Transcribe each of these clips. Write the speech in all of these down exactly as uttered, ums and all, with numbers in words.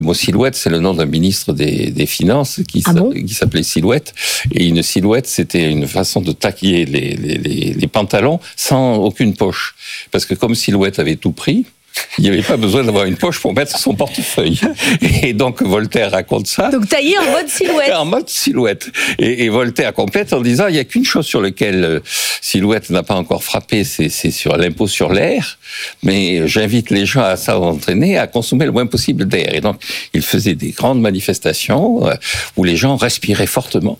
Bon, Silhouette, c'est le nom d'un ministre des, des Finances qui, ah bon qui s'appelait Silhouette. Et une silhouette, c'était une façon de taquiller les, les, les, les pantalons sans aucune poche. Parce que comme Silhouette avait tout pris, il n'y avait pas besoin d'avoir une poche pour mettre son portefeuille. Et donc Voltaire raconte ça. Donc taillé en mode Silhouette. En mode Silhouette. Et, et Voltaire complète en disant il n'y a qu'une chose sur laquelle euh, Silhouette n'a pas encore frappé, c'est, c'est sur l'impôt sur l'air. Mais j'invite les gens à s'entraîner, à consommer le moins possible d'air. Et donc il faisait des grandes manifestations euh, où les gens respiraient fortement.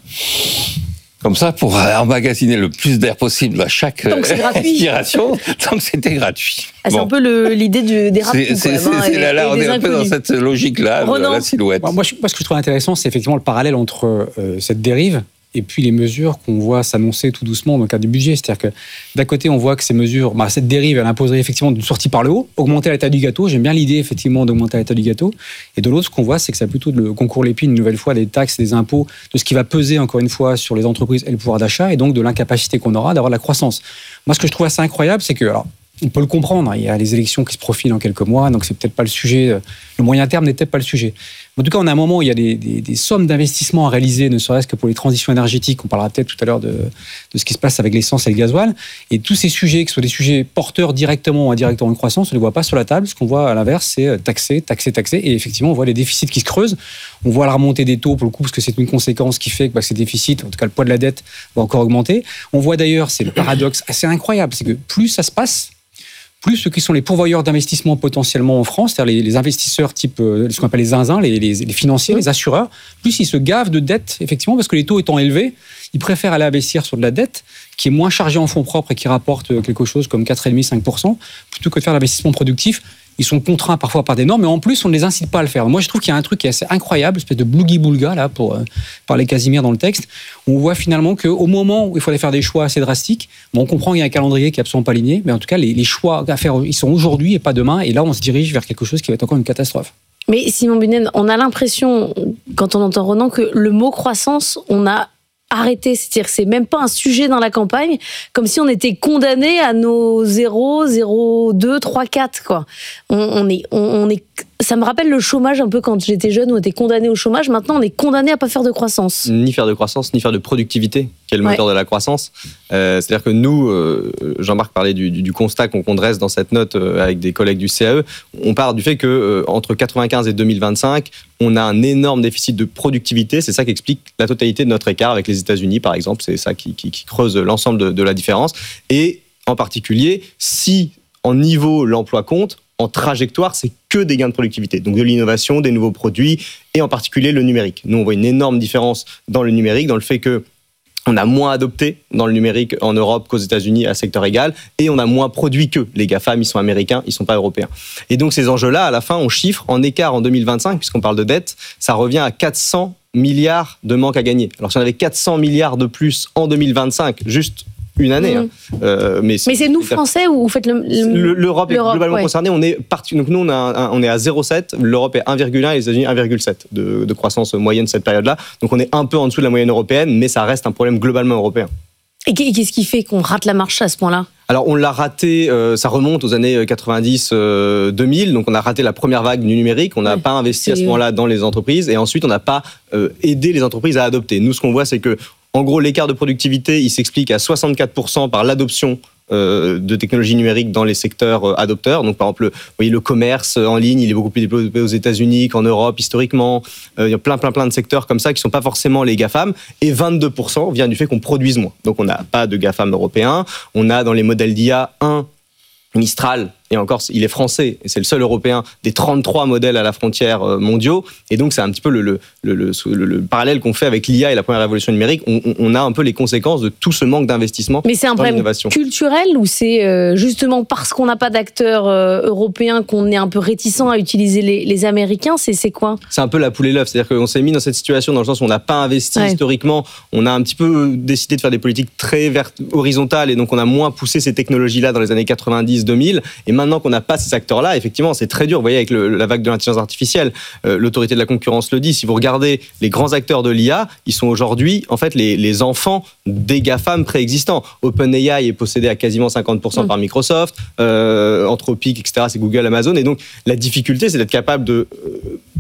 Comme ça, pour emmagasiner le plus d'air possible à chaque inspiration. Donc c'était gratuit. Ah, c'est bon. Un peu le, l'idée du, des rapides. C'est, c'est, c'est, c'est là, là on est un peu dans cette logique-là, de la Silhouette. Moi, je, moi, ce que je trouve intéressant, c'est effectivement le parallèle entre euh, cette dérive et puis les mesures qu'on voit s'annoncer tout doucement dans le cadre du budget. C'est-à-dire que d'un côté, on voit que ces mesures, bah, cette dérive, elle imposerait effectivement une sortie par le haut, augmenter la taille du gâteau. J'aime bien l'idée effectivement d'augmenter la taille du gâteau. Et de l'autre, ce qu'on voit, c'est que ça a plutôt le concours l'épine, une nouvelle fois, des taxes, des impôts, de ce qui va peser encore une fois sur les entreprises et le pouvoir d'achat, et donc de l'incapacité qu'on aura d'avoir de la croissance. Moi, ce que je trouve assez incroyable, c'est que, alors, on peut le comprendre, il y a les élections qui se profilent en quelques mois, donc c'est peut-être pas le sujet, le moyen terme n'est peut-être pas le sujet. En tout cas, on a un moment où il y a des, des, des sommes d'investissement à réaliser, ne serait-ce que pour les transitions énergétiques. On parlera peut-être tout à l'heure de, de ce qui se passe avec l'essence et le gasoil. Et tous ces sujets, que ce soit des sujets porteurs directement ou indirectement de croissance, on ne les voit pas sur la table. Ce qu'on voit à l'inverse, c'est taxer, taxer, taxer. Et effectivement, on voit les déficits qui se creusent. On voit la remontée des taux, pour le coup, parce que c'est une conséquence qui fait que bah, ces déficits, en tout cas le poids de la dette, va encore augmenter. On voit d'ailleurs, c'est le paradoxe assez incroyable, c'est que plus ça se passe, plus ceux qui sont les pourvoyeurs d'investissement potentiellement en France, c'est-à-dire les, les investisseurs type, euh, ce qu'on appelle les zinzins, les, les, les financiers, les assureurs, plus ils se gavent de dettes, effectivement, parce que les taux étant élevés, ils préfèrent aller investir sur de la dette qui est moins chargée en fonds propres et qui rapporte quelque chose comme quatre virgule cinq à cinq pour cent, plutôt que de faire l'investissement productif. Ils sont contraints parfois par des normes, mais en plus, on ne les incite pas à le faire. Moi, je trouve qu'il y a un truc qui est assez incroyable, une espèce de blougi-boulga, là, pour euh, parler Casimir dans le texte. On voit finalement qu'au moment où il faudrait faire des choix assez drastiques, bon, on comprend qu'il y a un calendrier qui n'est absolument pas aligné, mais en tout cas, les, les choix à faire, ils sont aujourd'hui et pas demain. Et là, on se dirige vers quelque chose qui va être encore une catastrophe. Mais Simon Bunen, on a l'impression, quand on entend Ronan, que le mot croissance, on a arrêté, c'est-à-dire que c'est même pas un sujet dans la campagne, comme si on était condamné à nos zéro, zéro, deux, trois, quatre, quoi. On, on est, on, on est, ça me rappelle le chômage un peu quand j'étais jeune, où on était condamné au chômage. Maintenant, on est condamné à pas faire de croissance. Ni faire de croissance, ni faire de productivité, qui est le moteur ouais. de la croissance. Euh, c'est-à-dire que nous, euh, Jean-Marc parlait du, du, du constat qu'on, qu'on dresse dans cette note euh, avec des collègues du C A E. On part du fait que euh, entre quatre-vingt-quinze et deux mille vingt-cinq, on a un énorme déficit de productivité. C'est ça qui explique la totalité de notre écart avec les États-Unis, par exemple. C'est ça qui, qui, qui creuse l'ensemble de, de la différence. Et en particulier, si en niveau l'emploi compte, en trajectoire, c'est que des gains de productivité. Donc de l'innovation, des nouveaux produits, et en particulier le numérique. Nous, on voit une énorme différence dans le numérique, dans le fait que on a moins adopté dans le numérique en Europe qu'aux États-Unis à secteur égal, et on a moins produit qu'eux. Les GAFAM, ils sont américains, ils sont pas européens. Et donc ces enjeux-là, à la fin, on chiffre en écart en deux mille vingt-cinq, puisqu'on parle de dette, ça revient à quatre cents milliards de manque à gagner. Alors si on avait quatre cents milliards de plus en deux mille vingt-cinq, juste une année. Mmh. Hein. Euh, mais, c'est, mais c'est nous, Français, ou vous faites le... le l'Europe, l'Europe est globalement ouais. concernée. On est, parti, donc nous, on, a un, on est à zéro virgule sept, l'Europe est un virgule un et les États-Unis un virgule sept de, de croissance moyenne cette période-là. Donc on est un peu en dessous de la moyenne européenne, mais ça reste un problème globalement européen. Et qu'est-ce qui fait qu'on rate la marche à ce point-là ? Alors on l'a raté, euh, ça remonte aux années quatre-vingt-dix deux mille, euh, donc on a raté la première vague du numérique, on n'a ouais, pas investi à ce moment-là dans les entreprises, et ensuite on n'a pas euh, aidé les entreprises à adopter. Nous, ce qu'on voit, c'est que en gros, l'écart de productivité, il s'explique à soixante-quatre pour cent par l'adoption euh, de technologies numériques dans les secteurs euh, adopteurs. Donc, par exemple, le, vous voyez, le commerce en ligne, il est beaucoup plus développé aux États-Unis qu'en Europe, historiquement. Euh, il y a plein, plein, plein de secteurs comme ça qui ne sont pas forcément les GAFAM. Et vingt-deux pour cent vient du fait qu'on produise moins. Donc, on n'a pas de GAFAM européens. On a dans les modèles d'I A un Mistral, et encore, il est français, et c'est le seul européen, des trente-trois modèles à la frontière mondiaux. Et donc, c'est un petit peu le, le, le, le, le, le parallèle qu'on fait avec l'I A et la première révolution numérique. On, on a un peu les conséquences de tout ce manque d'investissement. Mais c'est un problème culturel, ou c'est euh, justement parce qu'on n'a pas d'acteurs euh, européens qu'on est un peu réticent à utiliser les, les Américains? C'est, c'est quoi? C'est un peu la poule et l'œuf. C'est-à-dire qu'on s'est mis dans cette situation dans le sens où on n'a pas investi ouais. historiquement. On a un petit peu décidé de faire des politiques très vert- horizontales, et donc on a moins poussé ces technologies-là dans les années quatre-vingt-dix deux mille. Et maintenant qu'on n'a pas ces acteurs-là, effectivement, c'est très dur. Vous voyez, avec le, la vague de l'intelligence artificielle, euh, l'autorité de la concurrence le dit. Si vous regardez les grands acteurs de l'I A, ils sont aujourd'hui, en fait, les, les enfants des GAFAM préexistants. OpenAI est possédé à quasiment cinquante pour cent mmh. par Microsoft, euh, Anthropic, et cetera, c'est Google, Amazon. Et donc, la difficulté, c'est d'être capable de... Euh,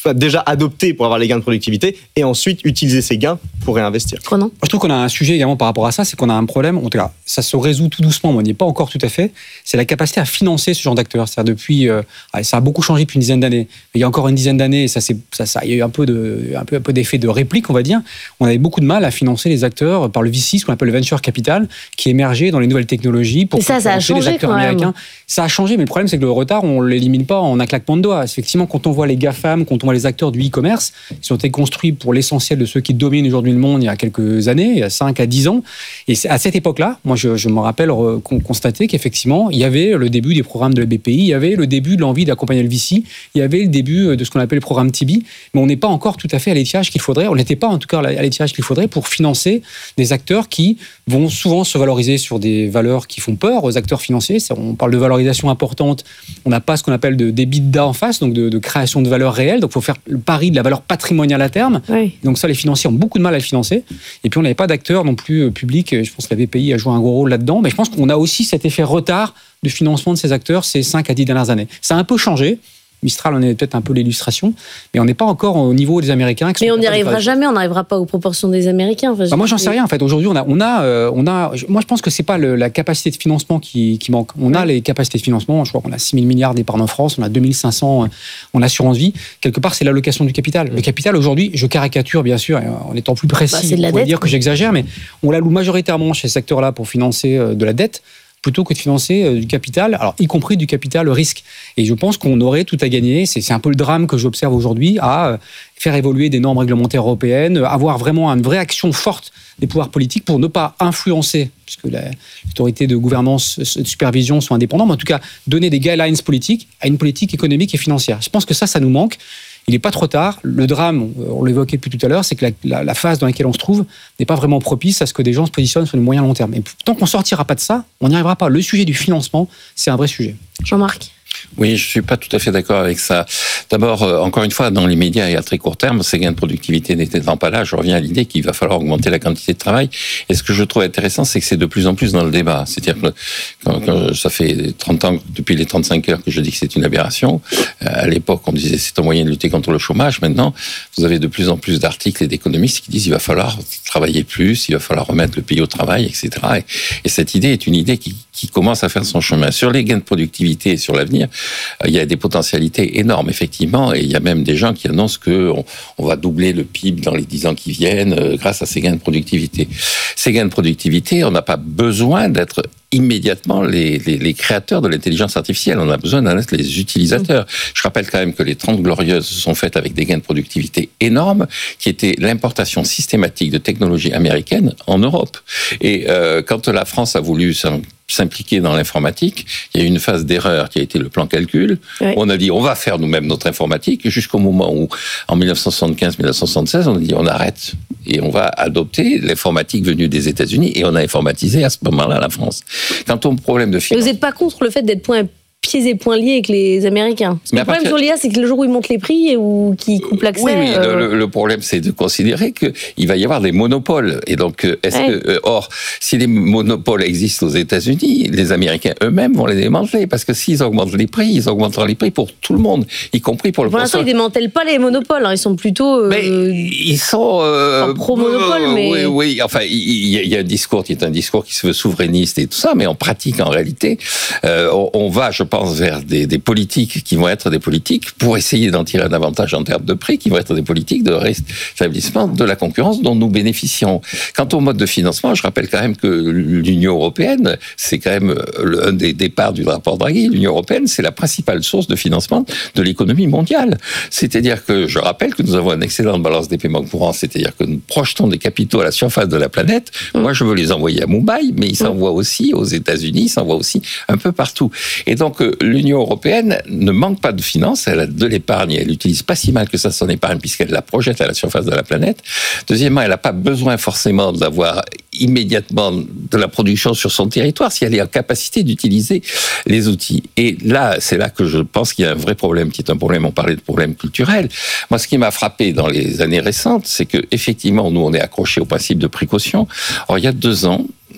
déjà adopter pour avoir les gains de productivité et ensuite utiliser ces gains pour réinvestir. Quoi, non ? Je trouve qu'on a un sujet également par rapport à ça, c'est qu'on a un problème, en tout cas, ça se résout tout doucement, mais on n'y est pas encore tout à fait, c'est la capacité à financer ce genre d'acteurs. C'est-à-dire depuis, euh, ça a beaucoup changé depuis une dizaine d'années. Il y a encore une dizaine d'années, ça, c'est, ça, ça, il y a eu un peu, de, un, peu, un peu d'effet de réplique, on va dire. On avait beaucoup de mal à financer les acteurs par le V C, ce qu'on appelle le venture capital, qui émergeait dans les nouvelles technologies pour ça, ça a changé, les acteurs quand même. américains. Ça a changé, mais le problème, c'est que le retard, on ne l'élimine pas en un claquement de doigts. Effectivement, quand on voit les GAFAM, quand on voit les acteurs du e-commerce, ils ont été construits pour l'essentiel de ceux qui dominent aujourd'hui le monde il y a quelques années, il y a cinq à dix ans. Et à cette époque-là, moi, je, je me rappelle constater qu'effectivement, il y avait le début des programmes de la B P I, il y avait le début de l'envie d'accompagner le V C, il y avait le début de ce qu'on appelle le programme T B, mais on n'est pas encore tout à fait à l'étiage qu'il faudrait, on n'était pas en tout cas à l'étiage qu'il faudrait pour financer des acteurs qui vont souvent se valoriser sur des valeurs qui font peur aux acteurs financiers. On parle de valorisation importante, on n'a pas ce qu'on appelle de d'EBITDA en face, donc de, de création de valeur réelle, donc il faut faire le pari de la valeur patrimoniale à terme. Oui. Donc ça, les financiers ont beaucoup de mal à le financer. Et puis on n'avait pas d'acteurs non plus publics, je pense que la B P I a joué un gros rôle là-dedans, mais je pense qu'on a aussi cet effet retard de financement de ces acteurs ces cinq à dix dernières années. Ça a un peu changé. Mistral en est peut-être un peu l'illustration, mais on n'est pas encore au niveau des Américains. Mais on n'y arrivera jamais, on n'arrivera pas aux proportions des Américains. Enfin, bah moi, j'en sais rien en fait. Aujourd'hui, on a, on a, euh, on a. Moi, je pense que c'est pas le, la capacité de financement qui, qui manque. On ouais. a les capacités de financement. Je crois qu'on a six mille milliards d'épargne en France, on a deux mille cinq cents en assurance vie. Quelque part, c'est l'allocation du capital. Le capital aujourd'hui, je caricature bien sûr, en étant plus précis, bah, on pourrait dire que j'exagère, mais on l'alloue majoritairement chez ce secteur-là pour financer de la dette, plutôt que de financer euh, du capital, alors y compris du capital risque. Et je pense qu'on aurait tout à gagner, c'est, c'est un peu le drame que j'observe aujourd'hui, à euh, faire évoluer des normes réglementaires européennes, avoir vraiment une vraie action forte des pouvoirs politiques pour ne pas influencer, puisque la, l'autorité de gouvernance, de supervision sont indépendants, mais en tout cas donner des guidelines politiques à une politique économique et financière. Je pense que ça, ça nous manque. Il n'est pas trop tard. Le drame, on l'évoquait depuis tout à l'heure, c'est que la, la, la phase dans laquelle on se trouve n'est pas vraiment propice à ce que des gens se positionnent sur le moyen long terme. Et tant qu'on ne sortira pas de ça, on n'y arrivera pas. Le sujet du financement, c'est un vrai sujet. Jean-Marc ? Oui, je ne suis pas tout à fait d'accord avec ça. D'abord, euh, encore une fois, dans les médias et à très court terme, ces gains de productivité n'étant pas là, je reviens à l'idée qu'il va falloir augmenter la quantité de travail. Et ce que je trouve intéressant, c'est que c'est de plus en plus dans le débat. C'est-à-dire que quand, quand ça fait trente ans, depuis les trente-cinq heures, que je dis que c'est une aberration. Euh, à l'époque, on disait c'est un moyen de lutter contre le chômage. Maintenant, vous avez de plus en plus d'articles et d'économistes qui disent il va falloir travailler plus, il va falloir remettre le pays au travail, et cetera. Et, et cette idée est une idée qui, qui commence à faire son chemin. Sur les gains de productivité et sur l'avenir, il y a des potentialités énormes, effectivement, et il y a même des gens qui annoncent qu'on on va doubler le P I B dans les dix ans qui viennent euh, grâce à ces gains de productivité. Ces gains de productivité, on n'a pas besoin d'être immédiatement les, les, les créateurs de l'intelligence artificielle. On a besoin d'en être les utilisateurs. Je rappelle quand même que les trente glorieuses sont faites avec des gains de productivité énormes, qui étaient l'importation systématique de technologies américaines en Europe. Et euh, quand la France a voulu s'impliquer dans l'informatique, il y a eu une phase d'erreur qui a été le plan calcul. Oui. On a dit on va faire nous-mêmes notre informatique, jusqu'au moment où, en dix-neuf cent soixante-quinze dix-neuf cent soixante-seize, on a dit on arrête et on va adopter l'informatique venue des États-Unis et on a informatisé à ce moment-là la France. Quant au problème de finance... Vous n'êtes pas contre le fait d'être point pieds et poings liés avec les Américains. Parce que le problème partir... sur l'I A, c'est que le jour où ils montent les prix ou qu'ils coupent l'accès... Oui, oui euh... le, le problème, c'est de considérer qu'il va y avoir des monopoles. Et donc, est-ce ouais. que, or, si les monopoles existent aux États-Unis, les Américains eux-mêmes vont les démanteler. Parce que s'ils augmentent les prix, ils augmenteront les prix pour tout le monde, y compris pour le Pour l'instant, ils ne démantèlent pas les monopoles. Hein. Ils sont plutôt... Euh... Mais ils sont... Euh, pro-monopole, euh, mais... Oui, oui. Enfin, il y, y, y a un discours qui est un discours qui se veut souverainiste et tout ça, mais en pratique, en réalité, euh, on, on va, je pense, vers des... des politiques qui vont être des politiques pour essayer d'en tirer un avantage en termes de prix, qui vont être des politiques de rétablissement de la concurrence dont nous bénéficions. Quant au mode de financement, je rappelle quand même que l'Union européenne, c'est quand même un des départs du rapport Draghi, l'Union européenne, c'est la principale source de financement de l'économie mondiale. C'est-à-dire que, je rappelle que nous avons un excédent de balance des paiements courants, c'est-à-dire que nous projetons des capitaux à la surface de la planète. Mmh. Moi, je veux les envoyer à Mumbai, mais ils s'envoient aussi aux États-Unis, ils s'envoient aussi un peu partout. Et donc, l'Union européenne ne manque pas de finances, elle a de l'épargne, elle utilise pas si mal que ça son épargne puisqu'elle la projette à la surface de la planète. Deuxièmement, elle n'a pas besoin forcément d'avoir immédiatement de la production sur son territoire si elle est en capacité d'utiliser les outils. Et là, c'est là que je pense qu'il y a un vrai problème, qui est un problème, on parlait de problème culturel. Moi, ce qui m'a frappé dans les années récentes, c'est que effectivement, nous, on est accrochés au principe de précaution. Or, il y a deux ans,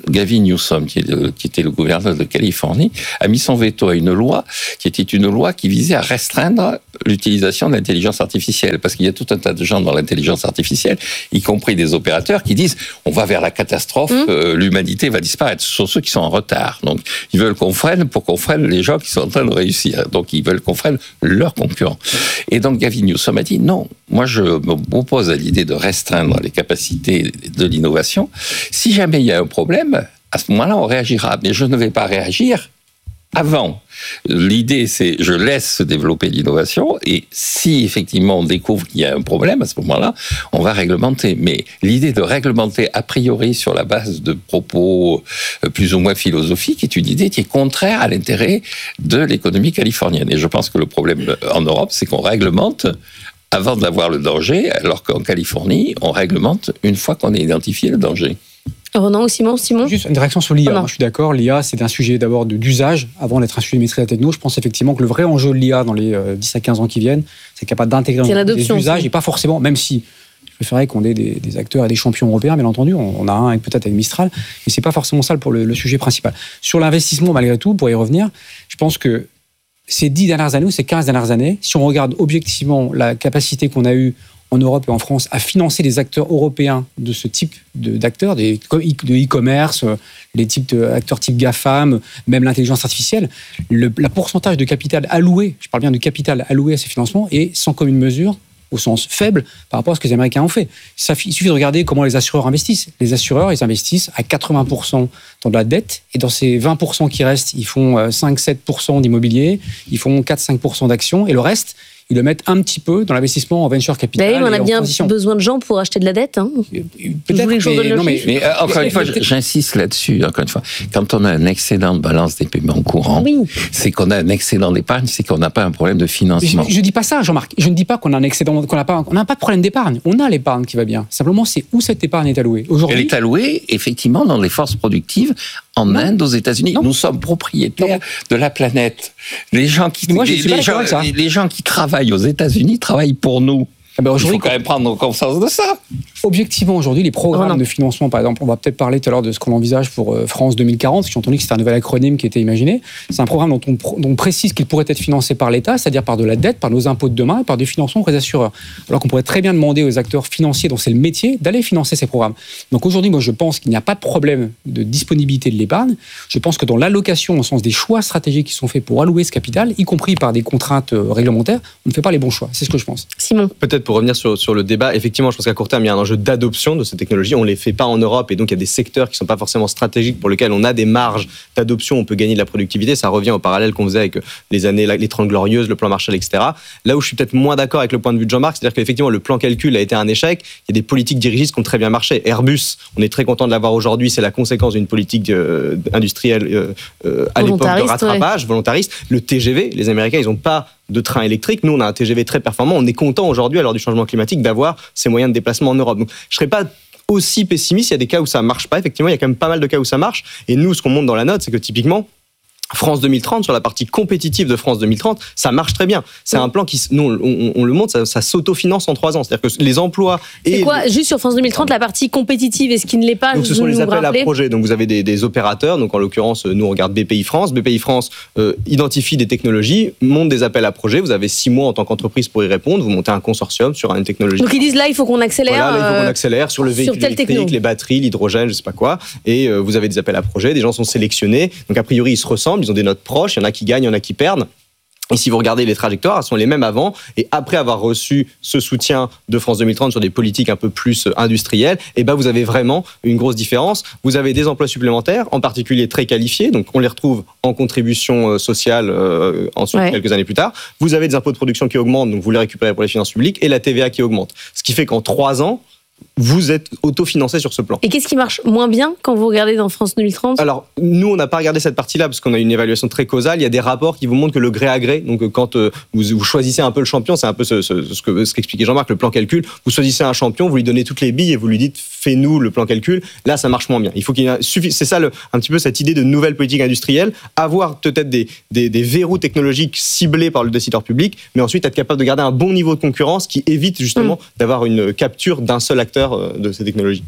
Gavin Newsom, qui, est le, qui était le gouverneur de Californie, a mis son veto à une loi qui était une loi qui visait à restreindre l'utilisation de l'intelligence artificielle. Parce qu'il y a tout un tas de gens dans l'intelligence artificielle, y compris des opérateurs, qui disent on va vers la catastrophe, mmh. euh, l'humanité va disparaître. Ce sont ceux qui sont en retard. Donc, ils veulent qu'on freine pour qu'on freine les gens qui sont en train de réussir. Donc, ils veulent qu'on freine leurs concurrents. Et donc, Gavin Newsom a dit non, moi je m'oppose à l'idée de restreindre les capacités de l'innovation. Si jamais il y a un problème, à ce moment-là, on réagira. Mais je ne vais pas réagir avant. L'idée, c'est je laisse se développer l'innovation et si effectivement on découvre qu'il y a un problème, à ce moment-là, on va réglementer. Mais l'idée de réglementer a priori sur la base de propos plus ou moins philosophiques est une idée qui est contraire à l'intérêt de l'économie californienne. Et je pense que le problème en Europe, c'est qu'on réglemente avant d'avoir le danger, alors qu'en Californie, on réglemente une fois qu'on a identifié le danger. Renan ou Simon, Simon Juste une réaction sur l'I A. Oh Moi, je suis d'accord, l'I A, c'est un sujet d'abord d'usage, avant d'être un sujet de maîtrise de la techno. Je pense effectivement que le vrai enjeu de l'I A dans les dix à quinze ans qui viennent, c'est capable d'intégrer des usages aussi. Et pas forcément, même si je préférerais qu'on ait des, des acteurs et des champions européens, bien entendu. On, on a un peut-être avec Mistral, mais c'est pas forcément ça pour le, le sujet principal. Sur l'investissement, malgré tout, pour y revenir, je pense que ces dix dernières années ou ces quinze dernières années, si on regarde objectivement la capacité qu'on a eue en Europe et en France à financer les acteurs européens de ce type de, d'acteurs, des, de e-commerce, les types d'acteurs type GAFAM, même l'intelligence artificielle, le la pourcentage de capital alloué, je parle bien de capital alloué à ces financements, est sans commune mesure, au sens faible, par rapport à ce que les Américains ont fait. Ça, il suffit de regarder comment les assureurs investissent. Les assureurs, ils investissent à quatre-vingts pour cent dans de la dette, et dans ces vingt pour cent qui restent, ils font cinq à sept pour cent d'immobilier, ils font quatre à cinq pour cent d'actions, et le reste, ils le mettent un petit peu dans l'investissement en venture capital. Ben oui, on a bien transition. Besoin de gens pour acheter de la dette. Hein. Peut-être, mais, non, mais, mais euh, encore une fois, j'insiste là-dessus. Encore une fois, quand on a un excédent de balance des paiements courants, oui. c'est qu'on a un excédent d'épargne, c'est qu'on n'a pas un problème de financement. Je ne dis pas ça, Jean-Marc. Je ne dis pas qu'on a un excédent, qu'on n'a pas, on n'a pas de problème d'épargne. On a l'épargne qui va bien. Simplement, c'est où cette épargne est allouée aujourd'hui. Elle est allouée, effectivement, dans les forces productives en non. Inde, aux États-Unis. Non. Nous sommes propriétaires non. de la planète. Les gens qui, Moi, les, les, gens, les, les gens qui travaillent aux États-Unis travaillent pour nous. Ah ben Il faut quand même prendre conscience de ça. Objectivement, aujourd'hui, les programmes oh de financement, par exemple, on va peut-être parler tout à l'heure de ce qu'on envisage pour France deux mille quarante, j'ai entendu que c'était un nouvel acronyme qui était imaginé. C'est un programme dont on, dont on précise qu'il pourrait être financé par l'État, c'est-à-dire par de la dette, par nos impôts de demain et par des financements pour les assureurs. Alors qu'on pourrait très bien demander aux acteurs financiers dont c'est le métier d'aller financer ces programmes. Donc aujourd'hui, moi, je pense qu'il n'y a pas de problème de disponibilité de l'épargne. Je pense que dans l'allocation, au sens des choix stratégiques qui sont faits pour allouer ce capital, y compris par des contraintes réglementaires, on ne fait pas les bons choix. C'est ce que je pense. Simon. Peut-être pour revenir sur, sur le débat, effectivement, je pense qu'à court terme, il y a un enjeu d'adoption de ces technologies. On ne les fait pas en Europe et donc il y a des secteurs qui ne sont pas forcément stratégiques pour lesquels on a des marges d'adoption, on peut gagner de la productivité. Ça revient au parallèle qu'on faisait avec les années, les trente glorieuses, le plan Marshall, et cetera. Là où je suis peut-être moins d'accord avec le point de vue de Jean-Marc, c'est-à-dire qu'effectivement, le plan calcul a été un échec. Il y a des politiques dirigistes qui ont très bien marché. Airbus, on est très content de l'avoir aujourd'hui. C'est la conséquence d'une politique euh, industrielle euh, euh, à l'époque de rattrapage, ouais. volontariste. Le T G V, les Américains, ils n'ont pas de train électrique. Nous, on a un T G V très performant. On est content aujourd'hui, à l'heure du changement climatique, d'avoir ces moyens de déplacement en Europe. Donc, je ne serais pas aussi pessimiste. Il y a des cas où ça ne marche pas. Effectivement, il y a quand même pas mal de cas où ça marche. Et nous, ce qu'on montre dans la note, c'est que typiquement, France deux mille trente, sur la partie compétitive de France deux mille trente, ça marche très bien. C'est un plan qui, nous, on, on le montre, ça, ça s'autofinance en trois ans. C'est-à-dire que les emplois... Et c'est quoi, juste sur France deux mille trente, la partie compétitive, est-ce qu'il ne l'est pas? Donc, ce sont les appels à projets. Donc, vous avez des, des opérateurs. Donc, en l'occurrence, nous, on regarde B P I France. B P I France euh, identifie des technologies, monte des appels à projets. Vous avez six mois en tant qu'entreprise pour y répondre. Vous montez un consortium sur une technologie. Donc, ils disent là, il faut qu'on accélère. Voilà, là, il faut qu'on accélère sur le véhicule sur électrique, techno. Les batteries, l'hydrogène, je sais pas quoi. Et euh, vous avez des appels à projets. Des gens sont sélectionnés. Donc, a priori, ils se ressemblent. Ils ont des notes proches. Il y en a qui gagnent, il y en a qui perdent. Et si vous regardez les trajectoires, elles sont les mêmes avant. Et après avoir reçu ce soutien de France deux mille trente sur des politiques un peu plus industrielles, et ben vous avez vraiment une grosse différence. Vous avez des emplois supplémentaires, en particulier très qualifiés. Donc on les retrouve en contribution sociale euh, ensuite, ouais. quelques années plus tard. Vous avez des impôts de production qui augmentent, donc vous les récupérez pour les finances publiques, et la T V A qui augmente. Ce qui fait qu'en trois ans, vous êtes autofinancé sur ce plan. Et qu'est-ce qui marche moins bien quand vous regardez dans France deux mille trente? Alors, nous, on n'a pas regardé cette partie-là parce qu'on a une évaluation très causale. Il y a des rapports qui vous montrent que le gré à gré, donc quand euh, vous, vous choisissez un peu le champion, c'est un peu ce, ce, ce, que, ce qu'expliquait Jean-Marc, le plan calcul. Vous choisissez un champion, vous lui donnez toutes les billes et vous lui dites fais-nous le plan calcul. Là, ça marche moins bien. Il faut qu'il y ait suffi- c'est ça le, un petit peu cette idée de nouvelle politique industrielle, avoir peut-être des, des, des verrous technologiques ciblés par le décideur public, mais ensuite être capable de garder un bon niveau de concurrence qui évite justement mmh. d'avoir une capture d'un seul acteur de ces technologies.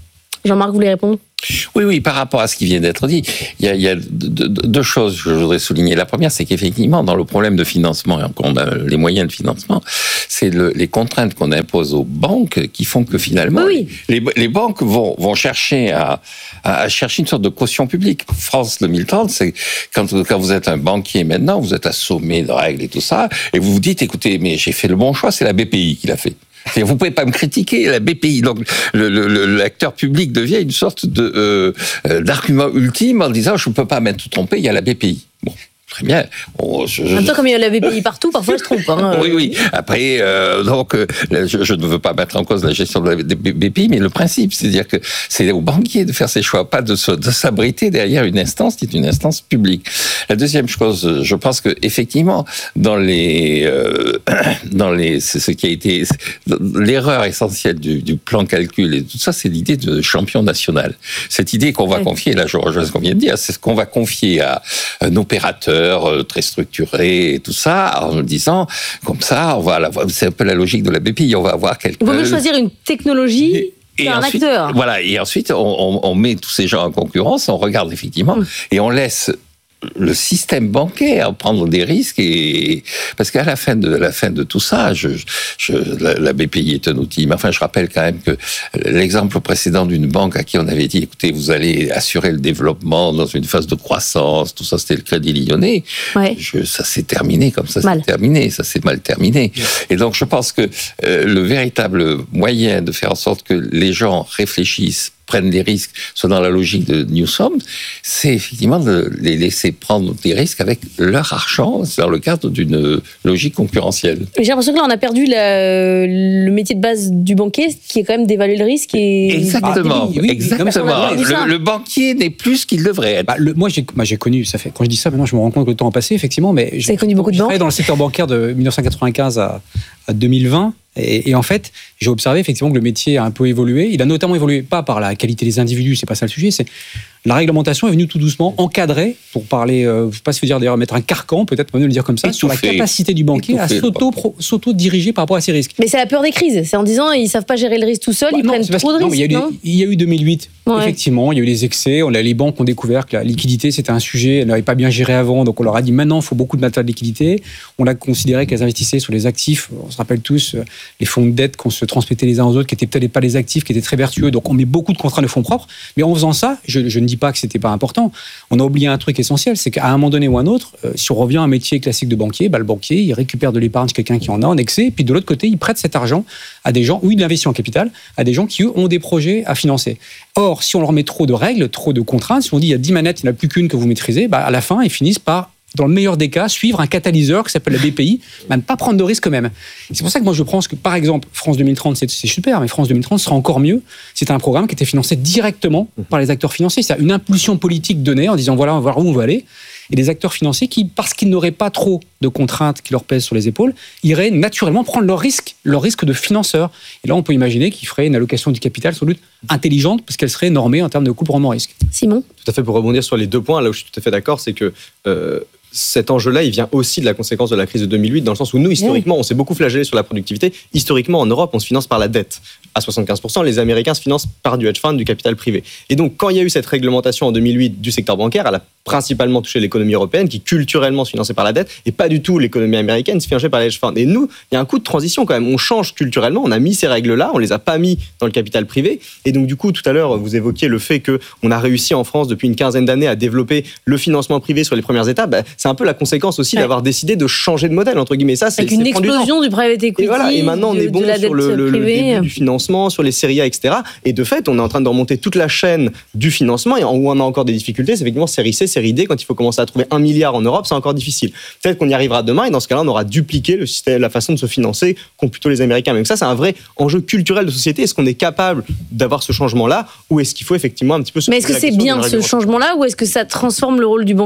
Jean-Marc, vous voulez répondre ? Oui, oui, par rapport à ce qui vient d'être dit, il y a, il y a deux, deux choses que je voudrais souligner. La première, c'est qu'effectivement, dans le problème de financement, on a les moyens de financement, c'est le, les contraintes qu'on impose aux banques qui font que finalement, oui, oui. Les, les banques vont, vont chercher à, à chercher une sorte de caution publique. France deux mille trente, c'est quand, quand vous êtes un banquier maintenant, vous êtes assommé de règles et tout ça, et vous vous dites, écoutez, mais j'ai fait le bon choix, c'est la B P I qui l'a fait. Vous ne pouvez pas me critiquer, la B P I. Donc, le, le, l'acteur public devient une sorte de, euh, d'argument ultime en disant je ne peux pas m'être trompé, il y a la B P I. Bon. Très bien. On, je, en même temps, comme il y a la B P I partout, parfois je se trompe. Hein. Oui, oui. Après, euh, donc, euh, je, je ne veux pas mettre en cause la gestion de la B P I, mais le principe, c'est-à-dire que c'est aux banquiers de faire ses choix, pas de, se, de s'abriter derrière une instance qui est une instance publique. La deuxième chose, je pense que effectivement, dans les, euh, dans les, c'est ce qui a été l'erreur essentielle du, du plan calcul et tout ça, c'est l'idée de champion national. Cette idée qu'on va oui. confier, là, je rejoins ce qu'on vient de dire, c'est ce qu'on va confier à un opérateur très structuré et tout ça, en disant, comme ça, on va la, c'est un peu la logique de la B P I, on va avoir quelqu'un... Il vaut mieux choisir une technologie et, et qu'un ensuite, acteur. Voilà, et ensuite, on, on, on met tous ces gens en concurrence, on regarde effectivement, mmh. et on laisse le système bancaire prendre des risques, et parce qu'à la fin de la fin de tout ça, je, je, la, la B P I est un outil. Mais enfin, je rappelle quand même que l'exemple précédent d'une banque à qui on avait dit, écoutez, vous allez assurer le développement dans une phase de croissance, tout ça, c'était le Crédit Lyonnais. Ouais. Je, ça s'est terminé comme ça, mal. c'est terminé, ça s'est mal terminé. Ouais. Et donc, je pense que euh, le véritable moyen de faire en sorte que les gens réfléchissent, prennent des risques, soit dans la logique de Newsom, c'est effectivement de les laisser prendre des risques avec leur argent, c'est dans le cadre d'une logique concurrentielle. J'ai l'impression que là, on a perdu la, le métier de base du banquier, qui est quand même d'évaluer le risque. Et... Exactement, ah, oui, exactement. Non, le, le banquier n'est plus ce qu'il devrait être. Bah, le, moi, j'ai, moi, j'ai connu, ça fait, quand je dis ça, maintenant, je me rends compte que le temps a passé, effectivement, mais j'ai connu beaucoup de banques. J'ai travaillé dans le secteur bancaire de dix-neuf cent quatre-vingt-quinze à, à deux mille vingt. Et, et en fait, j'ai observé effectivement que le métier a un peu évolué. Il a notamment évolué, pas par la qualité des individus, c'est pas ça le sujet, c'est la réglementation est venue tout doucement encadrer, pour parler, euh, je sais pas si vous dire d'ailleurs mettre un carcan, peut-être on peut le dire comme ça, Étouffé. Sur la capacité du banquier Étouffé, à s'auto, pro, s'auto-diriger par rapport à ces risques. Mais c'est la peur des crises, c'est en disant ils savent pas gérer le risque tout seuls, bah, ils non, prennent trop de risques. Il y, non il y a eu deux mille huit, ouais. Effectivement, il y a eu des excès, on a, les banques ont découvert que la liquidité c'était un sujet, elles n'avaient pas bien géré avant, donc on leur a dit maintenant il faut beaucoup de matériel de liquidité. On a considéré qu'elles investissaient sur les actifs, on se rappelle tous les fonds de dette qu'on se transmettait les uns aux autres, qui étaient peut-être pas les actifs, qui étaient très vertueux, donc on met beaucoup de contraintes de fonds propres, mais en faisant ça, je, je ne dis pas que c'était pas important. On a oublié un truc essentiel, c'est qu'à un moment donné ou un autre, euh, si on revient à un métier classique de banquier, bah, le banquier, il récupère de l'épargne chez quelqu'un qui en a en excès, puis de l'autre côté, il prête cet argent à des gens, ou il investit en capital, à des gens qui, eux, ont des projets à financer. Or, si on leur met trop de règles, trop de contraintes, si on dit il y a dix manettes, il n'y en a plus qu'une que vous maîtrisez, bah, à la fin, ils finissent par, dans le meilleur des cas, suivre un catalyseur qui s'appelle la B P I, mais ne pas prendre de risques eux-mêmes. C'est pour ça que moi je pense que, par exemple, France deux mille trente, c'est, c'est super, mais France deux mille trente sera encore mieux. C'est un programme qui était financé directement par les acteurs financiers. C'est une impulsion politique donnée en disant voilà, on va voir où on va aller. Et des acteurs financiers qui, parce qu'ils n'auraient pas trop de contraintes qui leur pèsent sur les épaules, iraient naturellement prendre leur risque, leur risque de financeur. Et là, on peut imaginer qu'ils feraient une allocation du capital sans doute intelligente, parce qu'elle serait normée en termes de coût rendement risque. Simon ? Tout à fait, pour rebondir sur les deux points, là où je suis tout à fait d'accord, c'est que euh, cet enjeu-là, il vient aussi de la conséquence de la crise de deux mille huit, dans le sens où nous, historiquement, oui. on s'est beaucoup flagellé sur la productivité. Historiquement, en Europe, on se finance par la dette. À soixante-quinze pour cent, les Américains se financent par du hedge fund, du capital privé. Et donc, quand il y a eu cette réglementation en deux mille huit du secteur bancaire, elle a principalement touché l'économie européenne, qui culturellement se finançait par la dette, et pas du tout l'économie américaine se finançait par les hedge funds. Et nous, il y a un coup de transition quand même. On change culturellement, on a mis ces règles-là, on les a pas mis dans le capital privé. Et donc, du coup, tout à l'heure, vous évoquiez le fait qu'on a réussi en France depuis une quinzaine d'années à développer le financement privé sur les premières étapes. Bah, c'est un peu la conséquence aussi ouais. d'avoir décidé de changer de modèle, entre guillemets. Ça, c'est, Avec une c'est explosion du, du private equity. Et voilà. Et maintenant, on est bon sur le, le, le début du financement, sur les séries A, et cetera. Et de fait, on est en train de remonter toute la chaîne du financement. Et où on a encore des difficultés, c'est effectivement série C, série D. Quand il faut commencer à trouver un milliard en Europe, c'est encore difficile. Peut-être qu'on y arrivera demain. Et dans ce cas-là, on aura dupliqué le système, la façon de se financer qu'ont plutôt les Américains. Même ça, c'est un vrai enjeu culturel de société. Est-ce qu'on est capable d'avoir ce changement-là, ou est-ce qu'il faut effectivement un petit peu se Mais est-ce que c'est bien ce changement-là, ou est-ce que ça transforme le rôle du banquier ?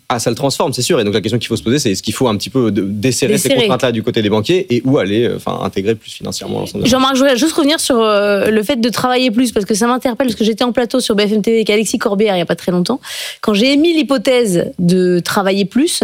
Ah, ça le transforme, c'est sûr. Et donc la question qu'il faut se poser, c'est est-ce qu'il faut un petit peu desserrer, desserrer. ces contraintes-là du côté des banquiers et où aller, enfin, intégrer plus financièrement l'ensemble de Jean-Marc, je voudrais juste revenir sur euh, le fait de travailler plus, parce que ça m'interpelle, parce que j'étais en plateau sur B F M T V avec Alexis Corbière il n'y a pas très longtemps. Quand j'ai émis l'hypothèse de travailler plus,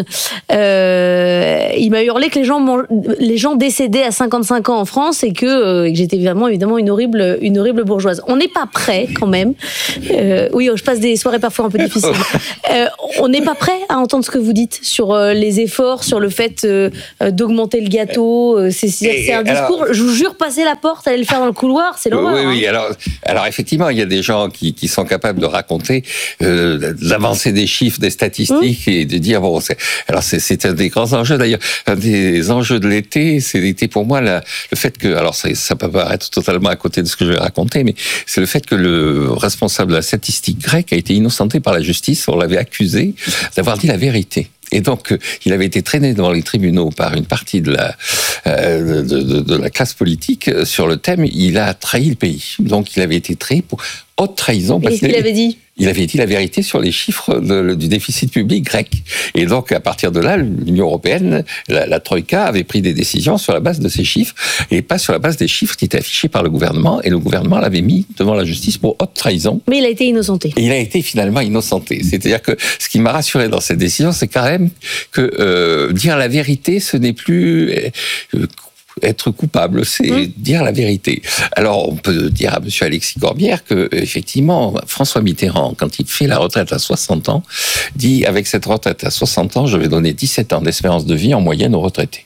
euh, il m'a hurlé que les gens, mangent, les gens décédaient à cinquante-cinq ans en France et que, euh, et que j'étais vraiment, évidemment une horrible, une horrible bourgeoise. On n'est pas prêt quand même. Euh, oui, je passe des soirées parfois un peu difficiles. Euh, on n'est pas prêt à entendre ce que vous dites sur euh, les efforts, sur le fait euh, d'augmenter le gâteau. Euh, c'est, c'est, c'est un discours, alors, je vous jure, passer la porte, aller le faire dans le couloir, c'est l'horreur. Oui, oui, hein. alors, alors effectivement, il y a des gens qui, qui sont capables de raconter euh, l'avancée des chiffres, des statistiques mmh. et de dire, bon, c'est, alors c'est, c'est un des grands enjeux d'ailleurs. Un des enjeux de l'été, c'est l'été pour moi, la, le fait que, alors ça, ça peut paraître totalement à côté de ce que je vais raconter, mais c'est le fait que le responsable de la statistique grecque a été innocenté par la justice. On l'avait accusé d'avoir dit la vérité. Et donc, il avait été traîné devant les tribunaux par une partie de la, euh, de, de, de la classe politique sur le thème « il a trahi le pays ». Donc, il avait été traité pour haute trahison. Qu'est-ce qu'il avait dit ? Il avait dit la vérité sur les chiffres de, du déficit public grec. Et donc, à partir de là, l'Union européenne, la, la Troïka, avait pris des décisions sur la base de ces chiffres et pas sur la base des chiffres qui étaient affichés par le gouvernement. Et le gouvernement l'avait mis devant la justice pour haute trahison. Mais il a été innocenté. Et il a été finalement innocenté. C'est-à-dire que ce qui m'a rassuré dans cette décision, c'est quand même que euh, dire la vérité, ce n'est plus... Euh, être coupable, c'est mmh. dire la vérité. Alors, on peut dire à M. Alexis Corbière que, effectivement, François Mitterrand, quand il fait la retraite à soixante ans, dit, avec cette retraite à soixante ans, je vais donner dix-sept ans d'espérance de vie en moyenne aux retraités.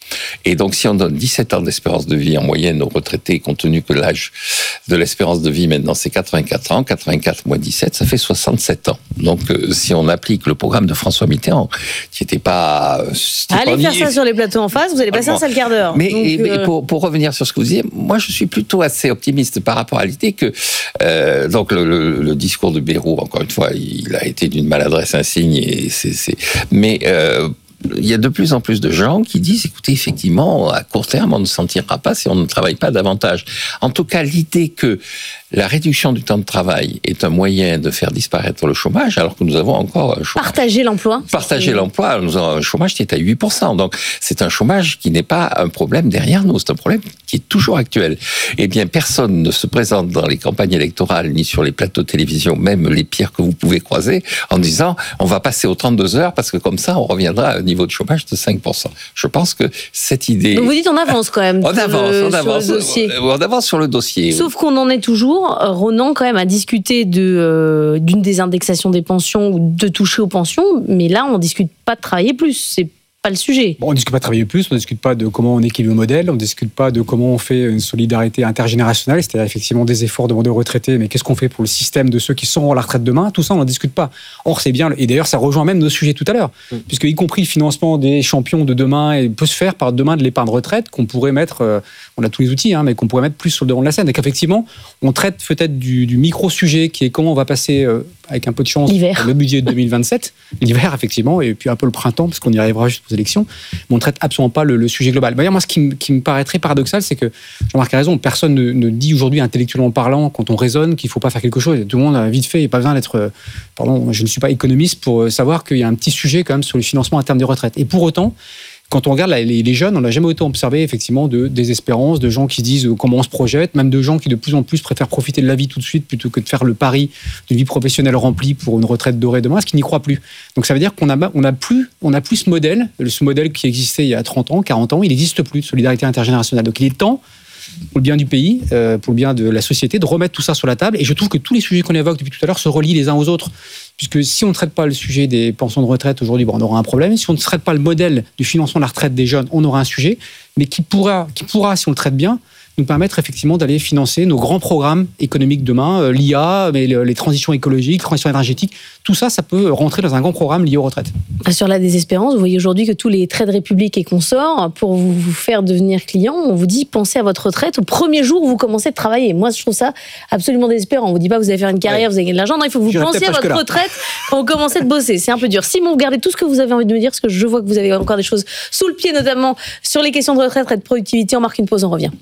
Et donc, si on donne dix-sept ans d'espérance de vie en moyenne aux retraités, compte tenu que l'âge de l'espérance de vie maintenant c'est quatre-vingt-quatre ans, quatre-vingt-quatre moins dix-sept, ça fait soixante-sept ans. Donc, euh, si on applique le programme de François Mitterrand, qui n'était pas... Allez faire ça sur les plateaux en face, vous allez passer un sale quart d'heure. Mais, donc, et, euh... pour, pour revenir sur ce que vous disiez, moi je suis plutôt assez optimiste par rapport à l'idée que euh, donc le, le, le discours de Bayrou, encore une fois, il a été d'une maladresse insigne, et c'est, c'est... mais... Euh, il y a de plus en plus de gens qui disent, écoutez, effectivement, à court terme, on ne s'en tirera pas si on ne travaille pas davantage. En tout cas, l'idée que la réduction du temps de travail est un moyen de faire disparaître le chômage, alors que nous avons encore un chômage. Partager l'emploi. Partager l'emploi, nous avons un chômage qui est à huit pour cent. Donc, c'est un chômage qui n'est pas un problème derrière nous, c'est un problème qui est toujours actuel. Eh bien, personne ne se présente dans les campagnes électorales, ni sur les plateaux de télévision, même les pires que vous pouvez croiser, en disant, on va passer aux trente-deux heures, parce que comme ça, on reviendra à un niveau de chômage de cinq pour cent. Je pense que cette idée... Donc vous dites on avance quand même. On avance, le, on avance. Sur le dossier. On avance sur le dossier. Sauf qu'on en est toujours, Ronan, quand même, à discuter de, euh, d'une désindexation des pensions ou de toucher aux pensions, mais là, on ne discute pas de travailler plus. C'est pas le sujet. Bon, on ne discute pas de travailler plus, on ne discute pas de comment on équilibre le modèle, on ne discute pas de comment on fait une solidarité intergénérationnelle, c'est-à-dire effectivement des efforts demandés aux retraités, mais qu'est-ce qu'on fait pour le système de ceux qui sont à la retraite demain, tout ça on n'en discute pas. Or c'est bien, et d'ailleurs ça rejoint même nos sujets tout à l'heure, mmh. puisque y compris le financement des champions de demain et peut se faire par demain de l'épargne retraite qu'on pourrait mettre, euh, on a tous les outils, hein, mais qu'on pourrait mettre plus sur le devant de la scène. Et qu'effectivement on traite peut-être du, du micro-sujet qui est comment on va passer, euh, avec un peu de chance, l'hiver. Le budget de deux mille vingt-sept, l'hiver effectivement, et puis un peu le printemps, parce qu'on y arrivera juste aux élections. Mais on ne traite absolument pas le, le sujet global. D'ailleurs, moi, ce qui, m- qui me paraît très paradoxal, c'est que Jean-Marc a raison, personne ne, ne dit aujourd'hui, intellectuellement parlant, quand on raisonne, qu'il ne faut pas faire quelque chose. Tout le monde a vite fait, il n'y a pas besoin d'être... Euh, pardon, je ne suis pas économiste pour savoir qu'il y a un petit sujet quand même sur le financement à terme des retraites. Et pour autant, quand on regarde là, les, les jeunes, on n'a jamais autant observé effectivement de désespérance, de gens qui disent euh, comment on se projette, même de gens qui de plus en plus préfèrent profiter de la vie tout de suite plutôt que de faire le pari d'une vie professionnelle remplie pour une retraite dorée demain, parce qu'ils n'y croient plus. Donc ça veut dire qu'on a, on a plus, on a plus ce modèle, ce modèle qui existait il y a trente ans, quarante ans, il n'existe plus, de solidarité intergénérationnelle. Donc il est temps, pour le bien du pays, euh, pour le bien de la société, de remettre tout ça sur la table. Et je trouve que tous les sujets qu'on évoque depuis tout à l'heure se relient les uns aux autres. Puisque si on ne traite pas le sujet des pensions de retraite aujourd'hui, bon, on aura un problème. Si on ne traite pas le modèle du financement de la retraite des jeunes, on aura un sujet. Mais qui pourra, qui pourra, si on le traite bien, nous permettre effectivement d'aller financer nos grands programmes économiques demain, euh, l'I A, mais le, les transitions écologiques, transitions énergétiques, tout ça, ça peut rentrer dans un grand programme lié aux retraites. Sur la désespérance, vous voyez aujourd'hui que tous les trades républiques et consorts, pour vous, vous faire devenir client, on vous dit pensez à votre retraite au premier jour où vous commencez à travailler. Moi, je trouve ça absolument désespérant. On vous dit pas vous allez faire une carrière, ouais. vous allez gagner de l'argent. Non, il faut que vous pensiez à votre retraite quand vous commencez de bosser. C'est un peu dur. Simon, vous gardez tout ce que vous avez envie de me dire, parce que je vois que vous avez encore des choses sous le pied, notamment sur les questions de retraite et de productivité. On marque une pause, on revient.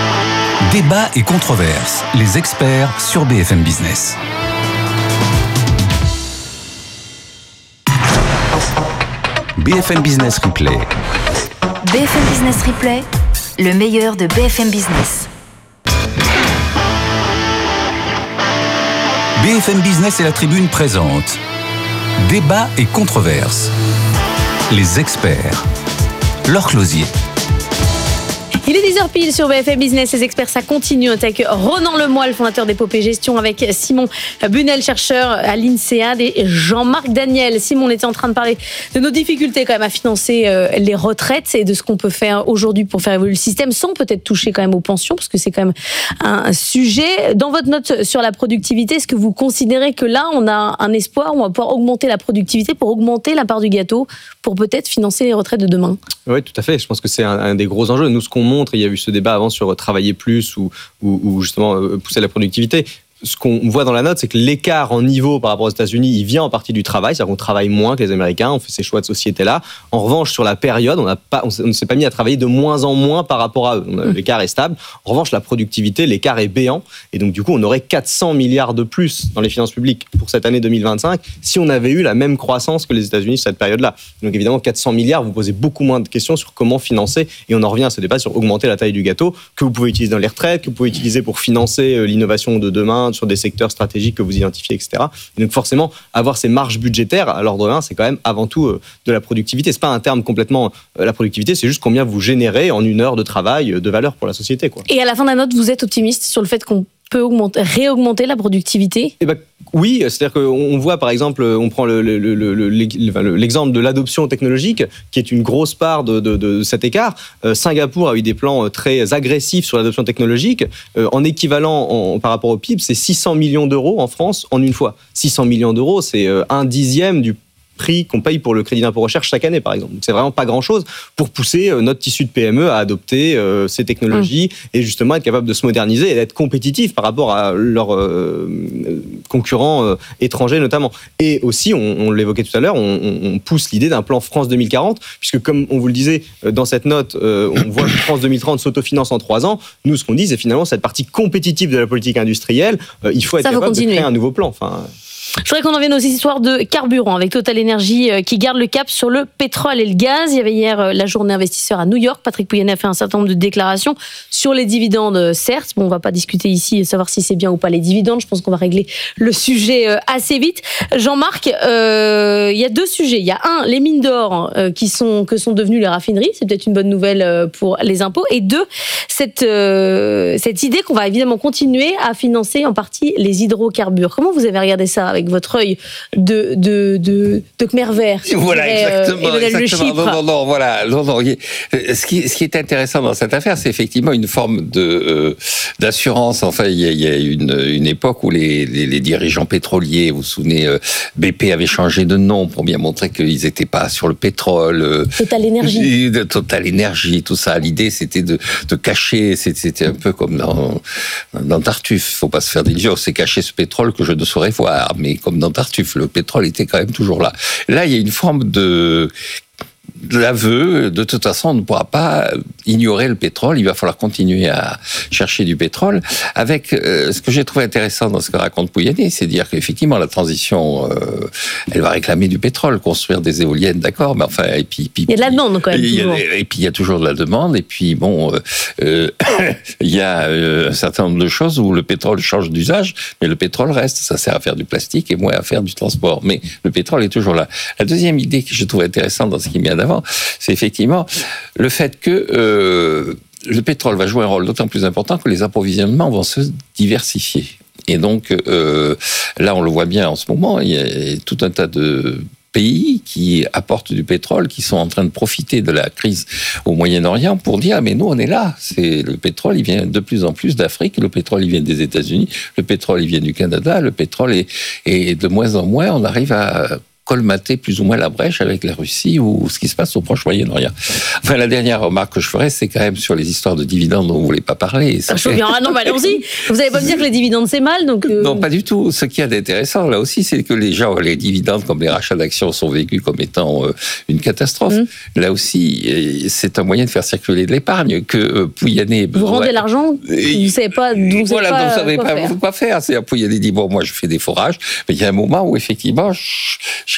Débat et controverse, les experts sur B F M Business. B F M Business Replay. B F M Business Replay, le meilleur de B F M Business. B F M Business et la Tribune présentent Débat et controverses. Les experts. Laure Closier. Il est dix heures pile sur B F M Business, les experts, ça continue. On est avec Ronan Lemoy, le fondateur d'Épopée Gestion, avec Simon Bunel, chercheur à l'INSEAD, et Jean-Marc Daniel. Simon, on était en train de parler de nos difficultés quand même à financer les retraites et de ce qu'on peut faire aujourd'hui pour faire évoluer le système sans peut-être toucher quand même aux pensions, parce que c'est quand même un sujet. Dans votre note sur la productivité, est-ce que vous considérez que là, on a un espoir, on va pouvoir augmenter la productivité pour augmenter la part du gâteau, pour peut-être financer les retraites de demain ? Oui, tout à fait. Je pense que c'est un, un des gros enjeux. Nous, ce qu'on montre, il y a eu ce débat avant sur travailler plus ou, ou, ou justement pousser la productivité. Ce qu'on voit dans la note, c'est que l'écart en niveau par rapport aux États-Unis, il vient en partie du travail, c'est-à-dire qu'on travaille moins que les Américains, on fait ces choix de société-là. En revanche, sur la période, on n'a pas, on ne s'est pas mis à travailler de moins en moins par rapport à eux. On a, mmh. L'écart est stable. En revanche, la productivité, l'écart est béant. Et donc, du coup, on aurait quatre cents milliards de plus dans les finances publiques pour cette année deux mille vingt-cinq si on avait eu la même croissance que les États-Unis sur cette période-là. Donc, évidemment, quatre cents milliards, vous posez beaucoup moins de questions sur comment financer. Et on en revient à ce débat sur augmenter la taille du gâteau que vous pouvez utiliser dans les retraites, que vous pouvez utiliser pour financer l'innovation de demain sur des secteurs stratégiques que vous identifiez, et cetera. Et donc forcément, avoir ces marges budgétaires à l'ordre d'un, c'est quand même avant tout euh, de la productivité. C'est pas un terme complètement euh, la productivité, c'est juste combien vous générez en une heure de travail euh, de valeur pour la société, quoi. Et à la fin de la note, vous êtes optimiste sur le fait qu'on peut augmenter, réaugmenter la productivité ? Eh ben, oui, c'est-à-dire qu'on voit par exemple, on prend le, le, le, le, le, l'exemple de l'adoption technologique, qui est une grosse part de, de, de cet écart. Euh, Singapour a eu des plans très agressifs sur l'adoption technologique. Euh, en équivalent en, par rapport au P I B, c'est six cents millions d'euros en France en une fois. six cents millions d'euros, c'est euh, un dixième du prix qu'on paye pour le crédit d'impôt recherche chaque année, par exemple. Donc, c'est vraiment pas grand-chose pour pousser notre tissu de P M E à adopter euh, ces technologies mmh. et justement être capable de se moderniser et d'être compétitif par rapport à leurs euh, concurrents euh, étrangers notamment. Et aussi, on, on l'évoquait tout à l'heure, on, on pousse l'idée d'un plan France deux mille quarante, puisque comme on vous le disait dans cette note, euh, on voit que France deux mille trente s'autofinance en trois ans. Nous, ce qu'on dit, c'est finalement cette partie compétitive de la politique industrielle, euh, il faut être Ça capable de créer un nouveau plan. Enfin, Je voudrais qu'on en vienne aux histoires de carburant avec Total Energy qui garde le cap sur le pétrole et le gaz. Il y avait hier la journée investisseur à New York. Patrick Pouyanné a fait un certain nombre de déclarations sur les dividendes, certes. Bon, on ne va pas discuter ici, savoir si c'est bien ou pas les dividendes. Je pense qu'on va régler le sujet assez vite. Jean-Marc, euh, il y a deux sujets. Il y a un, les mines d'or euh, qui sont, que sont devenues les raffineries. C'est peut-être une bonne nouvelle pour les impôts. Et deux, cette, euh, cette idée qu'on va évidemment continuer à financer en partie les hydrocarbures. Comment vous avez regardé ça avec votre œil de, de, de, de Khmer vert? Voilà, dirait, exactement. Euh, exactement. Non, non, non, voilà. Non, non. Ce, qui, ce qui est intéressant dans cette affaire, c'est effectivement une forme de, euh, d'assurance. Enfin, il y a, il y a une, une époque où les, les, les dirigeants pétroliers, vous vous souvenez, euh, B P avait changé de nom pour bien montrer qu'ils n'étaient pas sur le pétrole. Euh, Total Energy. De Total Energy, tout ça. L'idée, c'était de, de cacher, c'était un peu comme dans, dans Tartuffe. Il ne faut pas se faire d'illusions. C'est cacher ce pétrole que je ne saurais voir. Mais comme dans Tartuffe, le pétrole était quand même toujours là. Là, il y a une forme de... de l'aveu, de toute façon, on ne pourra pas ignorer le pétrole, il va falloir continuer à chercher du pétrole. Avec euh, ce que j'ai trouvé intéressant dans ce que raconte Pouyanné, c'est de dire qu'effectivement la transition, euh, elle va réclamer du pétrole, construire des éoliennes, d'accord, mais enfin, et puis, puis il y a de la demande quand même. Il y a, toujours. Et puis il y a toujours de la demande, et puis bon, euh, il y a euh, un certain nombre de choses où le pétrole change d'usage, mais le pétrole reste, ça sert à faire du plastique et moins à faire du transport, mais le pétrole est toujours là. La deuxième idée que je trouve intéressante dans ce qui vient d'avant, c'est effectivement le fait que euh, le pétrole va jouer un rôle d'autant plus important que les approvisionnements vont se diversifier. Et donc, euh, là, on le voit bien en ce moment, il y a tout un tas de pays qui apportent du pétrole, qui sont en train de profiter de la crise au Moyen-Orient pour dire ah, mais nous on est là, c'est le pétrole il vient de plus en plus d'Afrique, le pétrole il vient des États-Unis, le pétrole il vient du Canada, le pétrole est, est de moins en moins, on arrive à colmater plus ou moins la brèche avec la Russie ou ce qui se passe au Proche Moyen-Orient. Enfin, la dernière remarque que je ferais, c'est quand même sur les histoires de dividendes dont vous ne voulez pas parler. Ah, fait... ah non, mais allons-y. Vous n'allez pas me dire que les dividendes, c'est mal, donc... Euh... Non, pas du tout. Ce qu'il y a d'intéressant, là aussi, c'est que les gens, les dividendes, comme les rachats d'actions, sont vécus comme étant euh, une catastrophe. Mmh. Là aussi, euh, c'est un moyen de faire circuler de l'épargne que euh, Pouyanné... Vous rendez ouais. l'argent, vous ne savez pas d'où vous voilà, pas, vous savez quoi pas faire. quoi faire. C'est Pouyanné dit, bon, moi, je fais des forages, mais il y a un moment où, effectivement, je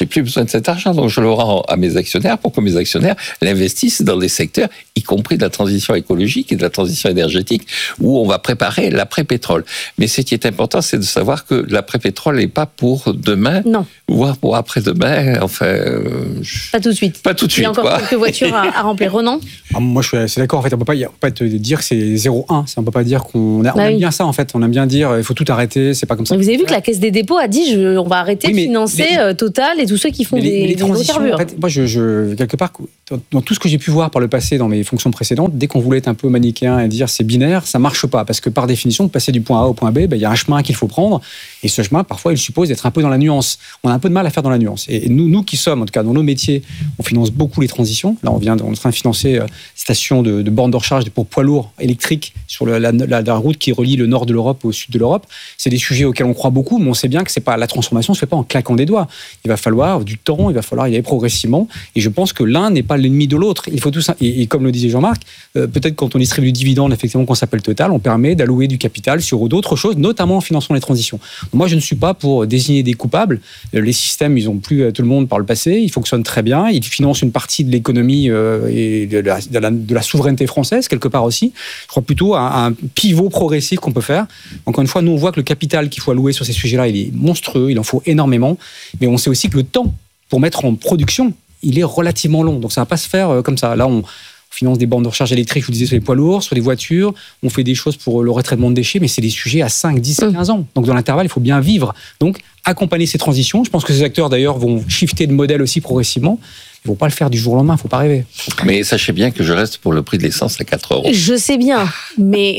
j'ai plus besoin de cet argent, donc je le rends à mes actionnaires pour que mes actionnaires l'investissent dans des secteurs, y compris de la transition écologique et de la transition énergétique, où on va préparer l'après-pétrole. Mais ce qui est important, c'est de savoir que l'après-pétrole n'est pas pour demain, non. voire pour après-demain. Enfin, euh, je... pas tout de suite. Pas tout de suite. Il y a encore quoi. quelques voitures à, à remplir. Renan ? Ah, moi, je suis assez d'accord. En fait, on peut pas, on peut pas te dire que c'est zéro un. On peut pas dire qu'on a, on bah aime oui. bien ça. En fait, on aime bien dire il faut tout arrêter. C'est pas comme ça. Vous avez vu que la Caisse des dépôts a dit je, on va arrêter oui, de financer les, euh, Total et tous ceux qui font des, des, les des transitions. hydrocarbures. En fait, moi, je, je quelque part dans, dans tout ce que j'ai pu voir par le passé dans mes fonctions précédentes, dès qu'on voulait être un peu manichéen et dire c'est binaire, ça marche pas parce que par définition, passer du point A au point B, ben, il y a un chemin qu'il faut prendre et ce chemin, parfois, il suppose d'être un peu dans la nuance. On a un peu de mal à faire dans la nuance. Et nous, nous qui sommes, en tout cas, dans nos métiers, on finance beaucoup les transitions. Là, on vient, on est en train de financer euh, stations de, de bornes de recharge pour poids lourds électriques sur le, la, la, la route qui relie le nord de l'Europe au sud de l'Europe. C'est des sujets auxquels on croit beaucoup, mais on sait bien que c'est pas la transformation se fait pas en claquant des doigts. Il va falloir du temps, il va falloir y aller progressivement. Et je pense que l'un n'est pas l'ennemi de l'autre. Il faut tout ça. Et, et comme le disait Jean-Marc, euh, peut-être quand on distribue du dividende, effectivement, qu'on s'appelle Total, on permet d'allouer du capital sur d'autres choses, notamment en finançant les transitions. Donc moi, je ne suis pas pour désigner des coupables. Les systèmes, ils ont plu à tout le monde par le passé. Ils fonctionnent très bien. Ils financent une partie de l'économie euh, et de la, de, la, de la souveraineté française, quelque part aussi. Je crois plutôt à un pivot progressif qu'on peut faire. Encore une fois, nous, on voit que le capital qu'il faut allouer sur ces sujets-là, il est monstrueux. Il en faut énormément. Mais on sait aussi que le temps pour mettre en production, il est relativement long. Donc ça ne va pas se faire comme ça. Là, on finance des bornes de recharge électriques, je vous disais, sur les poids lourds, sur les voitures. On fait des choses pour le retraitement de déchets, mais c'est des sujets à cinq, dix, quinze ans. Donc dans l'intervalle, il faut bien vivre. Donc accompagner ces transitions. Je pense que ces acteurs, d'ailleurs, vont shifter de modèle aussi progressivement. Ils ne vont pas le faire du jour au lendemain, il ne faut pas rêver. Mais sachez bien que je reste pour le prix de l'essence à quatre euros. Je sais bien, mais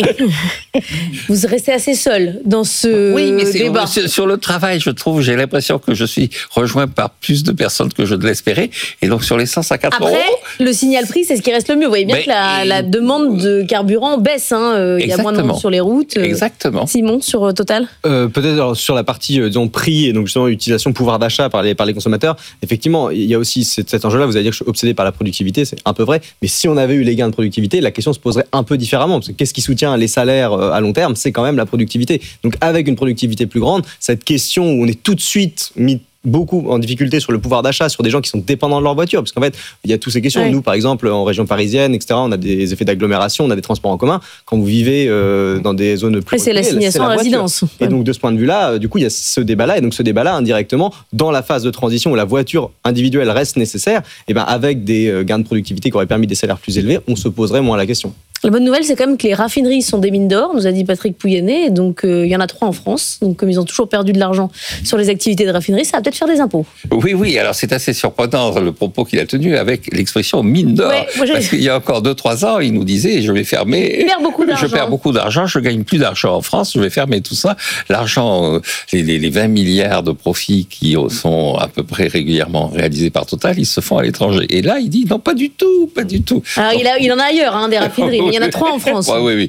vous restez assez seul dans ce oui, mais débat. Sur, sur le travail, je trouve, j'ai l'impression que je suis rejoint par plus de personnes que je ne l'espérais. Et donc sur l'essence à quatre euros... Après, le signal prix, c'est ce qui reste le mieux. Vous voyez bien mais, que la, la demande de carburant baisse. Hein. Il y a moins de monde sur les routes. Exactement. Simon, sur Total euh, Peut-être alors, sur la partie euh, disons, prix et donc justement utilisation pouvoir d'achat par les, par les consommateurs. Effectivement, il y a aussi cet, cet enjeu là, vous allez dire que je suis obsédé par la productivité, c'est un peu vrai, mais si on avait eu les gains de productivité, la question se poserait un peu différemment, parce que qu'est-ce qui soutient les salaires à long terme, c'est quand même la productivité. Donc avec une productivité plus grande, cette question où on est tout de suite mis beaucoup en difficulté sur le pouvoir d'achat, sur des gens qui sont dépendants de leur voiture, parce qu'en fait, il y a toutes ces questions. Ouais. Nous, par exemple, en région parisienne, et cetera, on a des effets d'agglomération, on a des transports en commun. Quand vous vivez euh, dans des zones plus... C'est l'assignation à résidence. Et donc, de ce point de vue-là, du coup, il y a ce débat-là. Et donc, ce débat-là, indirectement, dans la phase de transition où la voiture individuelle reste nécessaire, et ben, avec des gains de productivité qui auraient permis des salaires plus élevés, on se poserait moins la question. La bonne nouvelle, c'est quand même que les raffineries sont des mines d'or, nous a dit Patrick Pouyanné, et donc il euh, y en a trois en France. Donc comme ils ont toujours perdu de l'argent sur les activités de raffinerie, ça va peut-être faire des impôts. Oui, oui, alors c'est assez surprenant le propos qu'il a tenu avec l'expression mine d'or. Ouais, moi, parce qu'il y a encore deux trois ans, il nous disait je vais fermer. Je perds beaucoup d'argent. Je perds beaucoup d'argent, je gagne plus d'argent en France, je vais fermer tout ça. L'argent, les, les, les vingt milliards de profits qui sont à peu près régulièrement réalisés par Total, ils se font à l'étranger. Et là, il dit non, pas du tout, pas du tout. Alors Donc, il, a, il en a ailleurs, hein, des raffineries, mais il y en a trois en France. Ouais, oui, oui.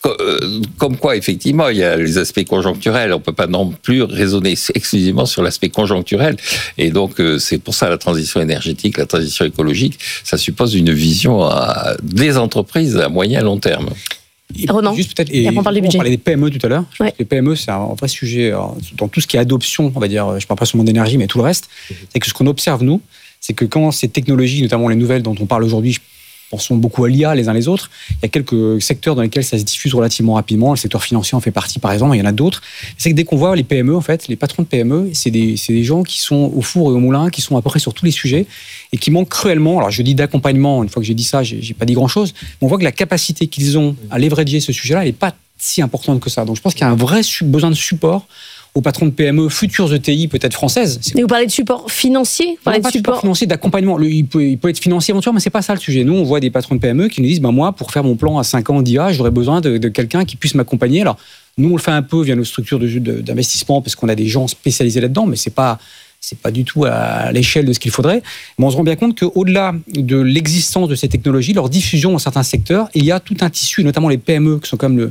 Comme quoi, effectivement, il y a les aspects conjoncturels. On ne peut pas non plus raisonner exclusivement sur l'aspect conjoncturel. Et donc, c'est pour ça la transition énergétique, la transition écologique, ça suppose une vision à, des entreprises à moyen et long terme. Et Renan, juste peut-être, et, et on, parle on parlait des P M E tout à l'heure. Ouais. Les P M E, c'est un vrai sujet alors, dans tout ce qui est adoption, on va dire, je ne parle pas seulement d'énergie, mais tout le reste. C'est que ce qu'on observe, nous, c'est que quand ces technologies, notamment les nouvelles dont on parle aujourd'hui, pensons beaucoup à l'I A les uns les autres. Il y a quelques secteurs dans lesquels ça se diffuse relativement rapidement. Le secteur financier en fait partie, par exemple. Il y en a d'autres. C'est que dès qu'on voit les P M E, en fait, les patrons de P M E, c'est des, c'est des gens qui sont au four et au moulin, qui sont à peu près sur tous les sujets et qui manquent cruellement. Alors, je dis d'accompagnement. Une fois que j'ai dit ça, j'ai, j'ai pas dit grand-chose. Mais on voit que la capacité qu'ils ont à leverager ce sujet-là, elle n'est pas si importante que ça. Donc, je pense qu'il y a un vrai su- besoin de support aux patrons de P M E, futures E T I peut-être françaises. Mais vous parlez de support financier, vous parlez non, pas de support financier, d'accompagnement. Le, il, peut, il peut être financier éventuellement, mais c'est pas ça le sujet. Nous, on voit des patrons de P M E qui nous disent, ben moi, pour faire mon plan à cinq ans d'I A, j'aurais besoin de, de quelqu'un qui puisse m'accompagner. Alors, nous, on le fait un peu via nos structures de, de, d'investissement parce qu'on a des gens spécialisés là-dedans, mais c'est pas c'est pas du tout à l'échelle de ce qu'il faudrait. Mais on se rend bien compte qu'au-delà de l'existence de ces technologies, leur diffusion dans certains secteurs, il y a tout un tissu, notamment les P M E, qui sont comme le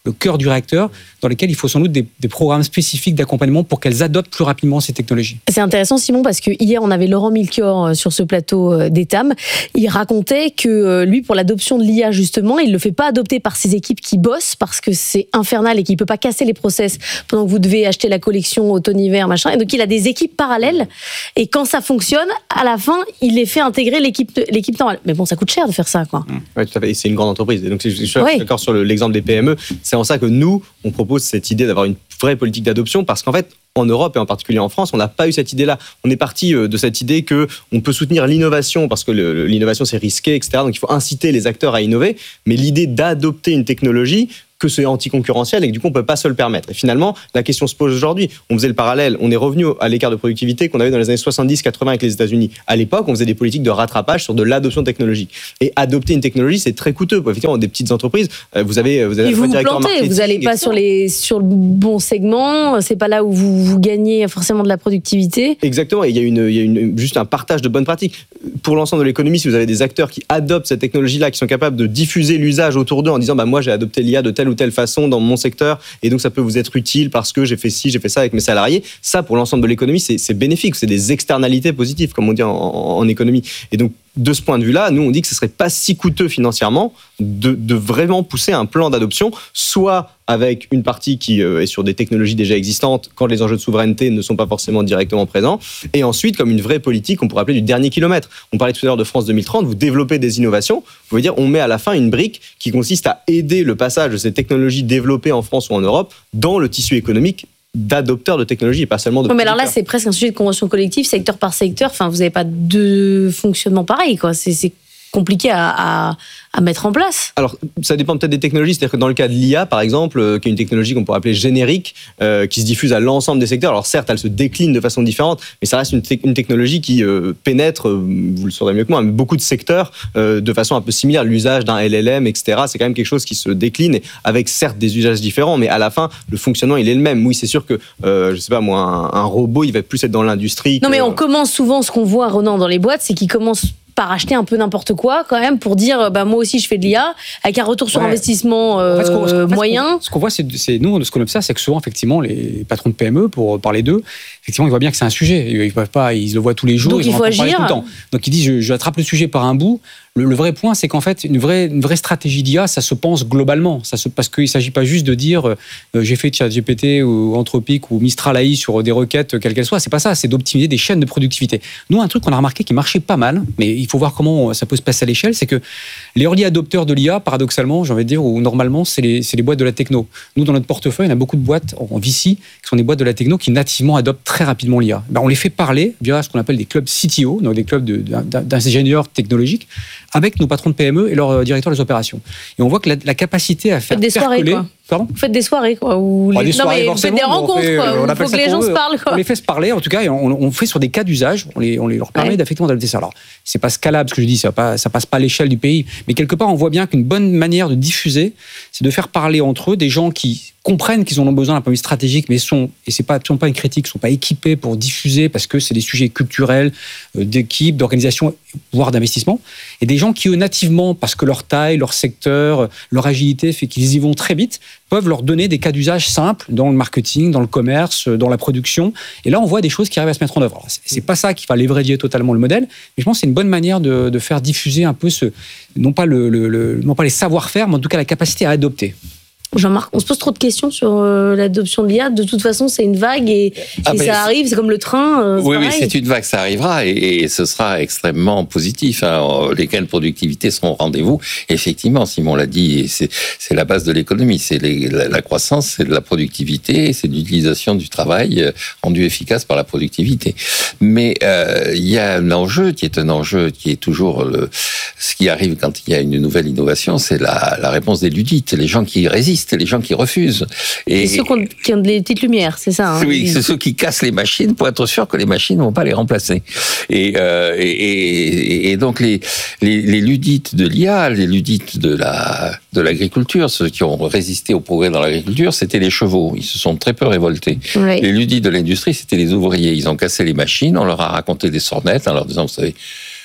le cœur du réacteur, dans lesquels il faut sans doute des, des programmes spécifiques d'accompagnement pour qu'elles adoptent plus rapidement ces technologies. C'est intéressant, Simon, parce que hier, on avait Laurent Milchior sur ce plateau d'Etam. Il racontait que lui, pour l'adoption de l'I A, justement, il ne le fait pas adopter par ses équipes qui bossent, parce que c'est infernal et qu'il ne peut pas casser les process pendant que vous devez acheter la collection automne-hiver, machin. Et donc, il a des équipes parallèles. Et quand ça fonctionne, à la fin, il les fait intégrer l'équipe, l'équipe normale. Mais bon, ça coûte cher de faire ça, quoi. Oui, tout à fait. Et c'est une grande entreprise. Et donc, je suis Oui. d'accord sur le, l'exemple des P M E. C'est en ça que nous, on propose cette idée d'avoir une vraie politique d'adoption, parce qu'en fait, en Europe et en particulier en France, on n'a pas eu cette idée-là. On est parti de cette idée que on peut soutenir l'innovation parce que le, l'innovation c'est risqué, et cetera. Donc il faut inciter les acteurs à innover. Mais l'idée d'adopter une technologie, que c'est anticoncurrentiel et que du coup on peut pas se le permettre. Et finalement, la question se pose aujourd'hui. On faisait le parallèle, on est revenu à l'écart de productivité qu'on avait dans les années soixante-dix quatre-vingts avec les États-Unis. À l'époque, on faisait des politiques de rattrapage sur de l'adoption technologique. Et adopter une technologie, c'est très coûteux. Effectivement, des petites entreprises, vous avez, vous avez et vous vous plantez, vous n'allez pas sur les sur le bon segment. C'est pas là où vous, vous gagnez forcément de la productivité. Exactement. Et il y a une, il y a une juste un partage de bonnes pratiques pour l'ensemble de l'économie. Si vous avez des acteurs qui adoptent cette technologie-là, qui sont capables de diffuser l'usage autour d'eux en disant, bah moi j'ai adopté l'I A de telle ou telle façon dans mon secteur et donc ça peut vous être utile parce que j'ai fait ci, j'ai fait ça avec mes salariés. Ça, pour l'ensemble de l'économie, c'est, c'est bénéfique. C'est des externalités positives, comme on dit en, en, en économie. Et donc, de ce point de vue-là, nous, on dit que ce ne serait pas si coûteux financièrement de, de vraiment pousser un plan d'adoption, soit avec une partie qui euh, est sur des technologies déjà existantes, quand les enjeux de souveraineté ne sont pas forcément directement présents, et ensuite, comme une vraie politique, on pourrait appeler du dernier kilomètre. On parlait tout à l'heure de France deux mille trente, vous développez des innovations, vous pouvez dire, on met à la fin une brique qui consiste à aider le passage de ces technologies développées en France ou en Europe dans le tissu économique d'adopteurs de technologie et pas seulement de non, mais alors là, c'est presque un sujet de convention collective, secteur par secteur. Enfin, vous n'avez pas deux fonctionnements pareils, quoi. C'est, c'est compliqué à, à, à mettre en place. Alors, ça dépend peut-être des technologies. C'est-à-dire que dans le cas de l'I A, par exemple, euh, qui est une technologie qu'on pourrait appeler générique, euh, qui se diffuse à l'ensemble des secteurs. Alors certes, elle se décline de façon différente, mais ça reste une, te- une technologie qui euh, pénètre, euh, vous le saurez mieux que moi, mais beaucoup de secteurs euh, de façon un peu similaire. L'usage d'un L L M, et cetera, c'est quand même quelque chose qui se décline, avec certes des usages différents, mais à la fin, le fonctionnement, il est le même. Oui, c'est sûr que, euh, je sais pas moi, un, un robot, il va plus être dans l'industrie. Non, que... mais on commence souvent, ce qu'on voit, Ronan, dans les boîtes, c'est qu'ils commencent par acheter un peu n'importe quoi quand même pour dire bah moi aussi je fais de l'I A avec un retour sur ouais. investissement euh, en fait, ce qu'on, en fait, moyen. Ce qu'on, ce qu'on voit, c'est, c'est nous, ce qu'on observe, c'est que souvent effectivement les patrons de P M E, pour parler d'eux, effectivement ils voient bien que c'est un sujet. Ils peuvent pas, ils le voient tous les jours. Donc ils il faut agir. Tout le temps. Donc ils disent je, je attrape le sujet par un bout. Le, le vrai point, c'est qu'en fait, une vraie, une vraie stratégie d'I A, ça se pense globalement. Ça se, parce qu'il ne s'agit pas juste de dire euh, j'ai fait ChatGPT ou Anthropic ou Mistral A I sur des requêtes, quelles qu'elles soient. C'est pas ça, c'est d'optimiser des chaînes de productivité. Nous, un truc qu'on a remarqué qui marchait pas mal, mais il faut voir comment ça peut se passer à l'échelle, c'est que les early adopteurs de l'I A, paradoxalement, j'ai envie de dire, ou normalement, c'est les, c'est les boîtes de la techno. Nous, dans notre portefeuille, on a beaucoup de boîtes en V C qui sont des boîtes de la techno qui nativement adoptent très rapidement l'I A. Ben, on les fait parler via ce qu'on appelle des clubs C T O, donc des clubs de, d'ingénieurs technologiques, avec nos patrons de P M E et leurs directeurs des opérations. Et on voit que la, la capacité à faire Faites des soirées, percoler... quoi. Pardon ? Vous faites des soirées, quoi. Où Bah, les... des non, soirées, mais vous faites des rencontres, fait, quoi. on Il appelle faut que ça les gens veut. se parlent, quoi. On les fait se parler, en tout cas, et on, on fait sur des cas d'usage, on, les, on les leur permet Ouais. d'effectivement d'adopter ça. Alors, c'est pas scalable, ce que je dis, ça, pas, ça passe pas à l'échelle du pays, mais quelque part, on voit bien qu'une bonne manière de diffuser, c'est de faire parler entre eux des gens qui comprennent qu'ils en ont besoin d'un point de vue stratégique, mais sont, et c'est pas, sont pas une critique, sont pas équipés pour diffuser parce que c'est des sujets culturels, euh, d'équipe, d'organisation, voire d'investissement, et des gens qui, eux, nativement, parce que leur taille, leur secteur, leur agilité fait qu'ils y vont très vite, peuvent leur donner des cas d'usage simples dans le marketing, dans le commerce, dans la production. Et là, on voit des choses qui arrivent à se mettre en œuvre. Alors, c'est, c'est pas ça qui va leverager totalement le modèle, mais je pense que c'est une bonne manière de, de faire diffuser un peu ce, non pas le, le, le, non pas les savoir-faire, mais en tout cas la capacité à adopter. Jean-Marc, on se pose trop de questions sur euh, l'adoption de l'I A. De toute façon, c'est une vague et, Ah et ben, ça arrive. C'est comme le train. Euh, c'est Oui, oui, pareil. c'est une vague, ça arrivera et, et ce sera extrêmement positif. Hein. Les gains de productivité seront au rendez-vous. Effectivement, Simon l'a dit, et c'est, c'est la base de l'économie. C'est les, la, la croissance, c'est de la productivité, c'est de l'utilisation du travail rendu efficace par la productivité. Mais euh, il y a un enjeu qui est un enjeu qui est toujours le, ce qui arrive quand il y a une nouvelle innovation, c'est la, la réponse des ludites, les gens qui résistent, les gens qui refusent. Et, C'est ceux qui ont, qui ont des petites lumières, c'est ça. Hein, oui, c'est ceux qui cassent les machines pour être sûr que les machines ne vont pas les remplacer. Et, euh, et, et, et donc les, les, les ludites de l'I A, les ludites de la de l'agriculture, ceux qui ont résisté au progrès dans l'agriculture, c'était les chevaux. Ils se sont très peu révoltés. Oui. Les ludites de l'industrie, c'était les ouvriers. Ils ont cassé les machines, on leur a raconté des sornettes en leur disant, vous savez,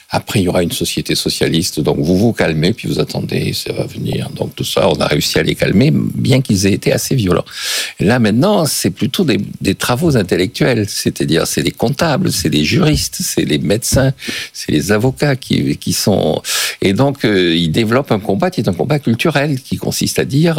Après, il y aura une société socialiste, donc vous vous calmez, puis vous attendez, ça va venir. Donc tout ça, on a réussi à les calmer, bien qu'ils aient été assez violents. Et là, maintenant, c'est plutôt des, des travaux intellectuels, c'est-à-dire c'est les comptables, c'est les juristes, c'est les médecins, c'est les avocats qui, qui sont... Et donc, euh, ils développent un combat qui est un combat culturel, qui consiste à dire,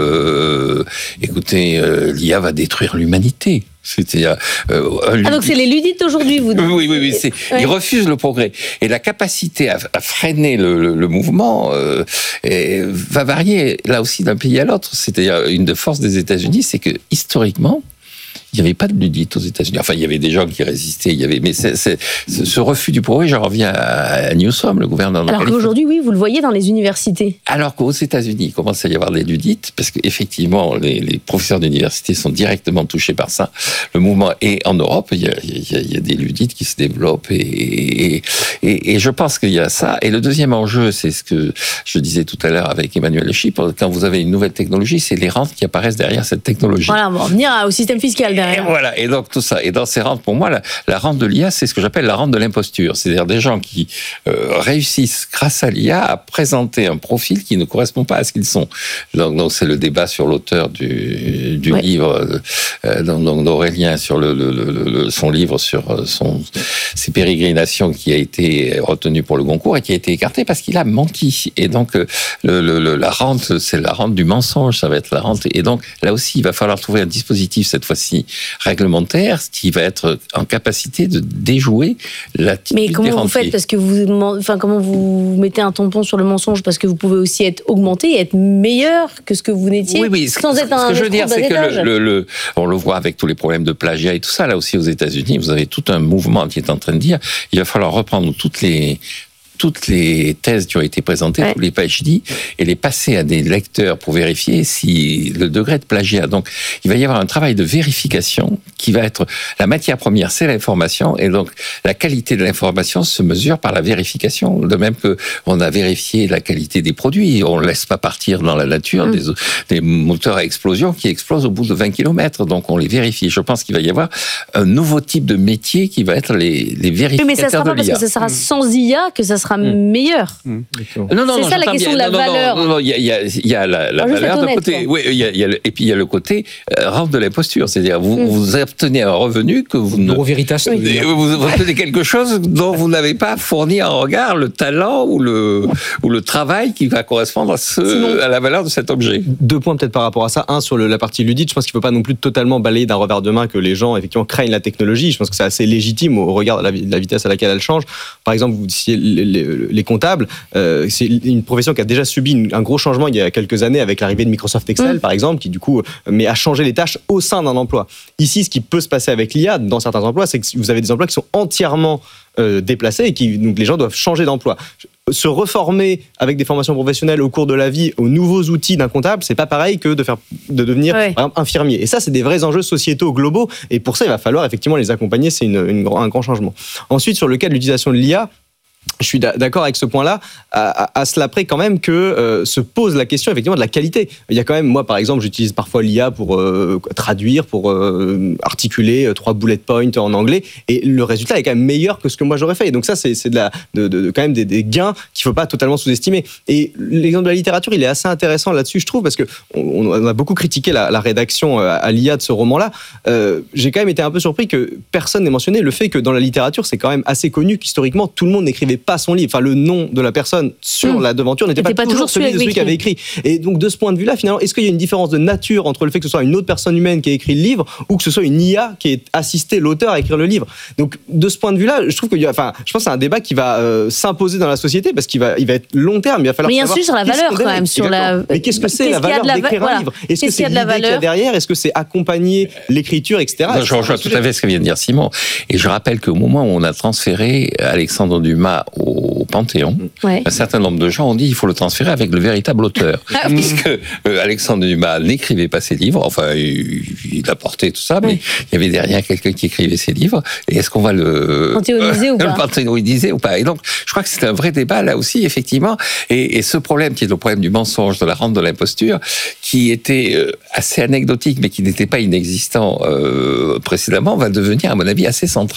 euh, écoutez, euh, l'I A va détruire l'humanité. C'est-à-dire, euh, ah, donc c'est les ludites d'aujourd'hui, vous dites. Oui, oui, oui. C'est, ouais. Ils refusent le progrès. Et la capacité à, à freiner le, le, le mouvement euh, et, va varier, là aussi, d'un pays à l'autre. C'est-à-dire, une des forces des États-Unis, c'est que, historiquement, il n'y avait pas de ludites aux États-Unis. Enfin, il y avait des gens qui résistaient. Il y avait, mais c'est, c'est, ce refus du progrès, j'en reviens à Newsom, le gouverneur de Alors Californie. qu'aujourd'hui, oui, vous le voyez dans les universités. Alors qu'aux États-Unis, il commence à y avoir des ludites, parce qu'effectivement, les, les professeurs d'université sont directement touchés par ça. Le mouvement, et en Europe, il y a, il y a, il y a des ludites qui se développent, et, et, et, et je pense qu'il y a ça. Et le deuxième enjeu, c'est ce que je disais tout à l'heure avec Emmanuel Le Chypre, quand vous avez une nouvelle technologie, c'est les rentes qui apparaissent derrière cette technologie. Voilà, on va revenir au système fiscal. Et voilà, et donc tout ça. Et dans ces rentes, pour moi, la, la rente de l'I A, c'est ce que j'appelle la rente de l'imposture. C'est-à-dire des gens qui euh, réussissent, grâce à l'I A, à présenter un profil qui ne correspond pas à ce qu'ils sont. Donc, donc c'est le débat sur l'auteur du, du oui. livre euh, donc, d'Aurélien, sur le, le, le, le, son livre sur son, ses pérégrinations, qui a été retenu pour le Goncourt et qui a été écarté parce qu'il a menti. Et donc, le, le, la rente, c'est la rente du mensonge, ça va être la rente. Et donc, là aussi, il va falloir trouver un dispositif, cette fois-ci, réglementaire, qui va être en capacité de déjouer la typique. Mais comment vous faites, parce que vous, enfin, comment vous mettez un tampon sur le mensonge, parce que vous pouvez aussi être augmenté et être meilleur que ce que vous n'étiez, oui, oui. sans ce, être un. Ce que je veux dire, c'est que le, le, le, on le voit avec tous les problèmes de plagiat et tout ça. Là aussi, aux États-Unis, vous avez tout un mouvement qui est en train de dire, il va falloir reprendre toutes les toutes les thèses qui ont été présentées, ouais. tous les P H D, et les passer à des lecteurs pour vérifier si le degré de plagiat. Donc, il va y avoir un travail de vérification qui va être... La matière première, c'est l'information, et donc la qualité de l'information se mesure par la vérification. De même qu'on a vérifié la qualité des produits. On ne laisse pas partir dans la nature mmh. des, des moteurs à explosion qui explosent au bout de vingt kilomètres. Donc, on les vérifie. Je pense qu'il va y avoir un nouveau type de métier qui va être les, les vérificateurs oui, mais ça sera pas de l'I A. Parce que ça sera sans I A que ça sera Mmh. meilleur. Mmh. Non, non, c'est non, ça la question bien. de la non, valeur. Non, non, il y a, il y a, il y a la, la valeur de côté. Oui, il y a, il y a le, et puis il y a le côté euh, rente de l'imposture, c'est-à-dire vous, mmh. vous obtenez un revenu que vous ne. Veritas, oui. Vous obtenez quelque chose dont vous n'avez pas fourni en regard le talent ou le ou le travail qui va correspondre à ce à la valeur de cet objet. Deux points peut-être par rapport à ça. Un sur le, la partie ludique, je pense qu'il ne faut pas non plus totalement balayer d'un revers de main que les gens effectivement craignent la technologie. Je pense que c'est assez légitime au regard de la, de la vitesse à laquelle elle change. Par exemple, vous disiez les, les, les comptables. Euh, c'est une profession qui a déjà subi une, un gros changement il y a quelques années avec l'arrivée de Microsoft Excel, mmh. par exemple, qui du coup mais a changé les tâches au sein d'un emploi. Ici, ce qui peut se passer avec l'I A dans certains emplois, c'est que vous avez des emplois qui sont entièrement euh, déplacés et qui donc les gens doivent changer d'emploi. Se reformer avec des formations professionnelles au cours de la vie aux nouveaux outils d'un comptable, c'est pas pareil que de faire de devenir ouais. par exemple, infirmier. Et ça, c'est des vrais enjeux sociétaux globaux. Et pour ça, il va falloir effectivement les accompagner. C'est une, une, un grand changement. Ensuite, sur le cas de l'utilisation de l'I A. Je suis d'accord avec ce point-là. À, à, à cela près quand même que euh, se pose la question effectivement de la qualité. Il y a quand même, moi par exemple, j'utilise parfois l'I A pour euh, traduire, pour euh, articuler euh, trois bullet points en anglais, et le résultat est quand même meilleur que ce que moi j'aurais fait. Et donc ça, c'est, c'est de la, de, de, de, quand même des, des gains qu'il faut pas totalement sous-estimer. Et l'exemple de la littérature, il est assez intéressant là-dessus, je trouve, parce que on, on a beaucoup critiqué la, la rédaction à l'I A de ce roman-là. Euh, j'ai quand même été un peu surpris que personne n'ait mentionné le fait que dans la littérature, c'est quand même assez connu qu'historiquement tout le monde n'écrivait pas son livre, enfin le nom de la personne sur mmh. la devanture n'était pas, pas toujours celui de celui qui avait écrit. Et donc de ce point de vue-là, finalement, est-ce qu'il y a une différence de nature entre le fait que ce soit une autre personne humaine qui a écrit le livre ou que ce soit une I A qui ait assisté l'auteur à écrire le livre? Donc de ce point de vue-là, je trouve que, enfin, je pense que c'est un débat qui va euh, s'imposer dans la société parce qu'il va, il va être long terme. Il va falloir. Mais il y a un sujet sur la valeur quand même, sur la. Mais qu'est-ce que c'est qu'est-ce la valeur la d'écrire va... un livre? Est-ce qu'est-ce que c'est l'idée qu'il y a derrière? Est-ce que c'est accompagner l'écriture, et cetera. Non, je rejoins tout à fait ce que vient de dire Simon. Et je rappelle qu'au moment où on a transféré Alexandre Dumas au Panthéon, ouais. un certain nombre de gens ont dit qu'il faut le transférer avec le véritable auteur. Ah, oui. Puisque euh, Alexandre Dumas n'écrivait pas ses livres, enfin, il, il apportait tout ça, mais oui. il y avait derrière quelqu'un qui écrivait ses livres. Et est-ce qu'on va le panthéoniser euh, ou pas le panthéoniser ou pas? Et donc, je crois que c'est un vrai débat là aussi, effectivement. Et, et ce problème qui est le problème du mensonge, de la rente de l'imposture, qui était euh, assez anecdotique, mais qui n'était pas inexistant euh, précédemment, va devenir, à mon avis, assez central.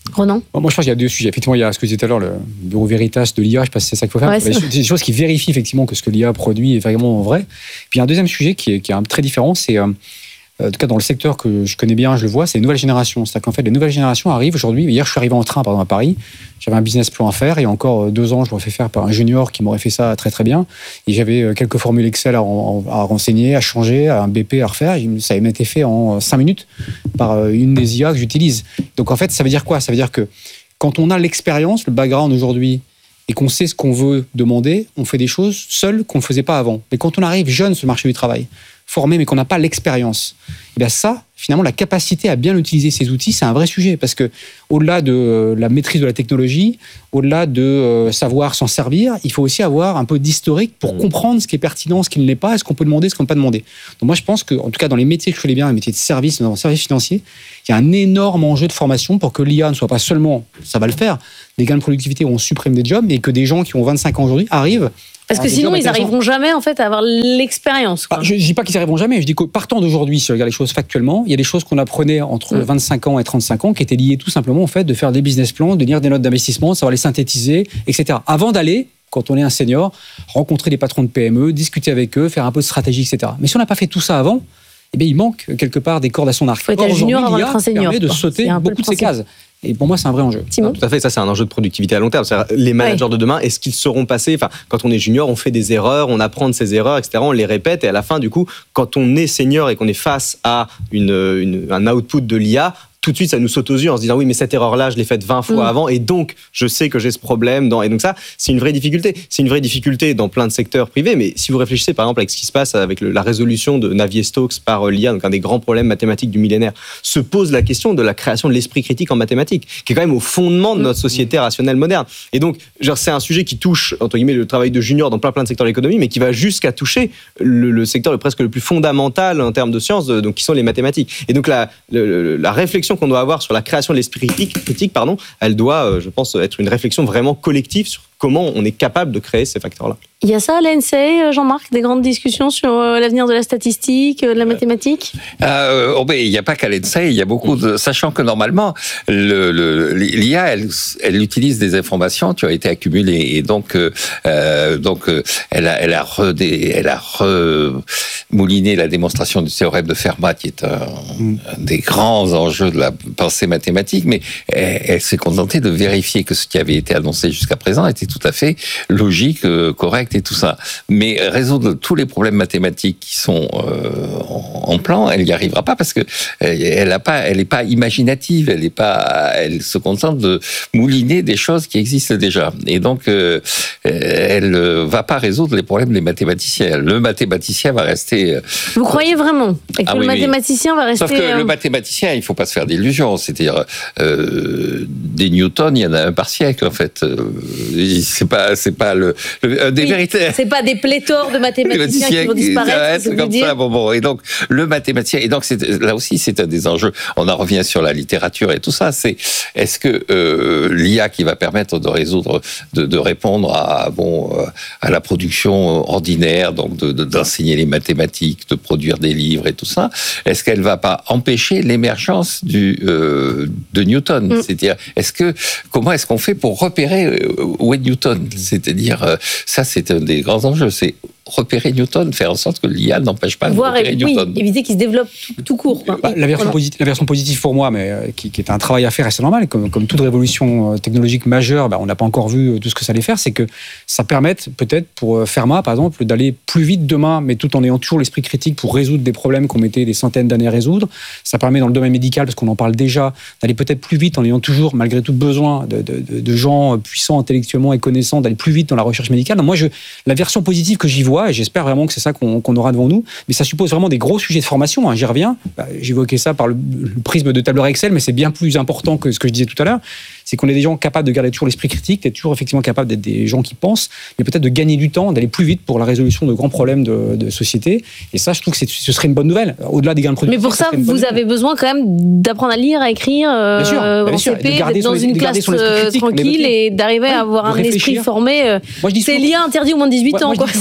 Ronan ? Moi, je pense qu'il y a deux sujets. Effectivement, il y a ce que je disais tout à l'heure, le bureau Veritas de l'I A, je ne sais pas si c'est ça qu'il faut faire. Ouais, c'est des choses qui vérifient effectivement que ce que l'I A produit est vraiment vrai. Puis il y a un deuxième sujet qui est, qui est un, très différent, c'est, euh, en tout cas dans le secteur que je connais bien, je le vois, c'est les nouvelles générations. C'est-à-dire qu'en fait, les nouvelles générations arrivent aujourd'hui. Hier, je suis arrivé en train, par exemple, à Paris. J'avais un business plan à faire. Et encore deux ans, je l'aurais fait faire par un junior qui m'aurait fait ça très très bien. Et j'avais quelques formules Excel à, à renseigner, à changer, à un B P à refaire. Ça m'a été fait en cinq minutes par une des I A que j'utilise. Donc en fait, ça veut dire quoi ? Ça veut dire que quand on a l'expérience, le background aujourd'hui, et qu'on sait ce qu'on veut demander, on fait des choses seuls qu'on ne faisait pas avant. Mais quand on arrive jeune sur le marché du travail, formé, mais qu'on n'a pas l'expérience, et bien ça, finalement, la capacité à bien utiliser ces outils, c'est un vrai sujet. Parce que au-delà de euh, la maîtrise de la technologie, au-delà de euh, savoir s'en servir, il faut aussi avoir un peu d'historique pour mmh. comprendre ce qui est pertinent, ce qui ne l'est pas, ce qu'on peut demander, ce qu'on ne peut pas demander. Donc moi, je pense que, en tout cas, dans les métiers que je connais bien, les métiers de service, dans le service financier, il y a un énorme enjeu de formation pour que l'I A ne soit pas seulement, ça va le faire, des gains de productivité où on supprime des jobs, mais que des gens qui ont vingt-cinq ans aujourd'hui arrivent. Parce que sinon, ils n'arriveront jamais en fait, à avoir l'expérience. Ah, je ne dis pas qu'ils n'arriveront jamais, je dis que partant d'aujourd'hui, si on regarde les choses factuellement, il y a des choses qu'on apprenait entre mmh. vingt-cinq ans et trente-cinq ans qui étaient liées tout simplement au fait de faire des business plans, de lire des notes d'investissement, de savoir les synthétiser, et cetera. Avant d'aller, quand on est un senior, rencontrer des patrons de P M E, discuter avec eux, faire un peu de stratégie, et cetera. Mais si on n'a pas fait tout ça avant, eh bien, il manque quelque part des cordes à son arc. Il faut être un junior avant d'être un senior. Permet de quoi. sauter beaucoup de ces cases. Et pour moi, c'est un vrai enjeu. Simon ? Tout à fait, ça c'est un enjeu de productivité à long terme. C'est-à-dire, les managers ouais. de demain, est-ce qu'ils seront passés, enfin, quand on est junior, on fait des erreurs, on apprend de ces erreurs, et cetera. On les répète et à la fin, du coup, quand on est senior et qu'on est face à une, une, un output de l'I A, tout de suite, ça nous saute aux yeux en se disant oui, mais cette erreur-là, je l'ai faite vingt fois mmh. avant et donc je sais que j'ai ce problème. Dans... Et donc ça, c'est une vraie difficulté. C'est une vraie difficulté dans plein de secteurs privés, mais si vous réfléchissez par exemple avec ce qui se passe avec le, la résolution de Navier-Stokes par l'I A, donc un des grands problèmes mathématiques du millénaire, se pose la question de la création de l'esprit critique en mathématiques, qui est quand même au fondement de notre société rationnelle moderne. Et donc, genre, c'est un sujet qui touche, entre guillemets, le travail de junior dans plein plein de secteurs de l'économie, mais qui va jusqu'à toucher le, le secteur le, presque le plus fondamental en termes de sciences, de, donc qui sont les mathématiques. Et donc la, le, la réflexion qu'on doit avoir sur la création de l'esprit critique, critique pardon, elle doit, je pense, être une réflexion vraiment collective sur comment on est capable de créer ces facteurs-là. Il y a ça à l'A N S A, Jean-Marc, des grandes discussions sur l'avenir de la statistique, de la mathématique ? euh, oh ben, il n'y a pas qu'à l'A N S A, il y a beaucoup de... Sachant que normalement, le, le, l'I A, elle, elle utilise des informations qui ont été accumulées. Et donc, euh, donc elle a, elle a, redé, elle a remouliné la démonstration du théorème de Fermat, qui est un, mm. un des grands enjeux de la pensée mathématique, mais elle, elle s'est contentée de vérifier que ce qui avait été annoncé jusqu'à présent était tout à fait logique, correct et tout ça. Mais résoudre tous les problèmes mathématiques qui sont euh, en plan, elle n'y arrivera pas parce que elle a pas, elle n'est pas imaginative, elle est pas, elle se contente de mouliner des choses qui existent déjà. Et donc, euh, elle va pas résoudre les problèmes des mathématiciens. Le mathématicien va rester. Vous croyez vraiment et que ah, le oui, mathématicien oui. va rester. Sauf que euh... le mathématicien, il faut pas se faire d'illusions. C'est-à-dire euh, des Newton, il y en a un par siècle en fait. C'est pas, c'est pas le, le des oui, vérités. C'est pas des pléthores de mathématiciens qui vont disparaître. C'est comme dire. ça. Bon, bon. Et donc le mathématicien. Et donc c'est, là aussi, c'est un des enjeux. On en revient sur la littérature et tout ça. C'est est-ce que euh, l'I A qui va permettre de résoudre, de, de répondre à bon à la production ordinaire, donc de, de, d'enseigner les mathématiques, de produire des livres et tout ça, est-ce qu'elle va pas empêcher l'émergence du euh, de Newton? Mm. C'est-à-dire, est-ce que comment est-ce qu'on fait pour repérer où est Newton? C'est-à-dire, ça, c'est un des grands enjeux. C'est repérer Newton, faire en sorte que l'I A n'empêche pas de Voir, repérer oui, Newton. Éviter qu'il se développe tout, tout court. Quoi. Bah, la, version positive, la version positive pour moi, mais euh, qui, qui est un travail à faire, et c'est normal, comme, comme toute révolution technologique majeure, bah, on n'a pas encore vu tout ce que ça allait faire, c'est que ça permette peut-être pour Fermat, par exemple, d'aller plus vite demain, mais tout en ayant toujours l'esprit critique pour résoudre des problèmes qu'on mettait des centaines d'années à résoudre. Ça permet dans le domaine médical, parce qu'on en parle déjà, d'aller peut-être plus vite en ayant toujours, malgré tout, besoin de, de, de, de gens puissants intellectuellement et connaissants, d'aller plus vite dans la recherche médicale. Donc moi, je, la version positive que j'y vois, et j'espère vraiment que c'est ça qu'on, qu'on aura devant nous, mais ça suppose vraiment des gros sujets de formation, hein, j'y reviens, bah, j'évoquais ça par le, le prisme de tableur Excel, mais c'est bien plus important que ce que je disais tout à l'heure, c'est qu'on est des gens capables de garder toujours l'esprit critique, d'être toujours effectivement capables d'être des gens qui pensent, mais peut-être de gagner du temps, d'aller plus vite pour la résolution de grands problèmes de, de société, et ça je trouve que c'est, ce serait une bonne nouvelle, au-delà des gains de production. Mais pour ça, ça vous avez besoin quand même d'apprendre à lire, à écrire, euh, bien sûr, bien en sûr, C P, d'être dans les, une classe euh, tranquille et d'arriver ouais, à avoir un réfléchir. Esprit formé. Euh, moi, je dis c'est souvent, l'I A interdit au moins de dix-huit ouais, ans, quoi. Toujours, c'est un peu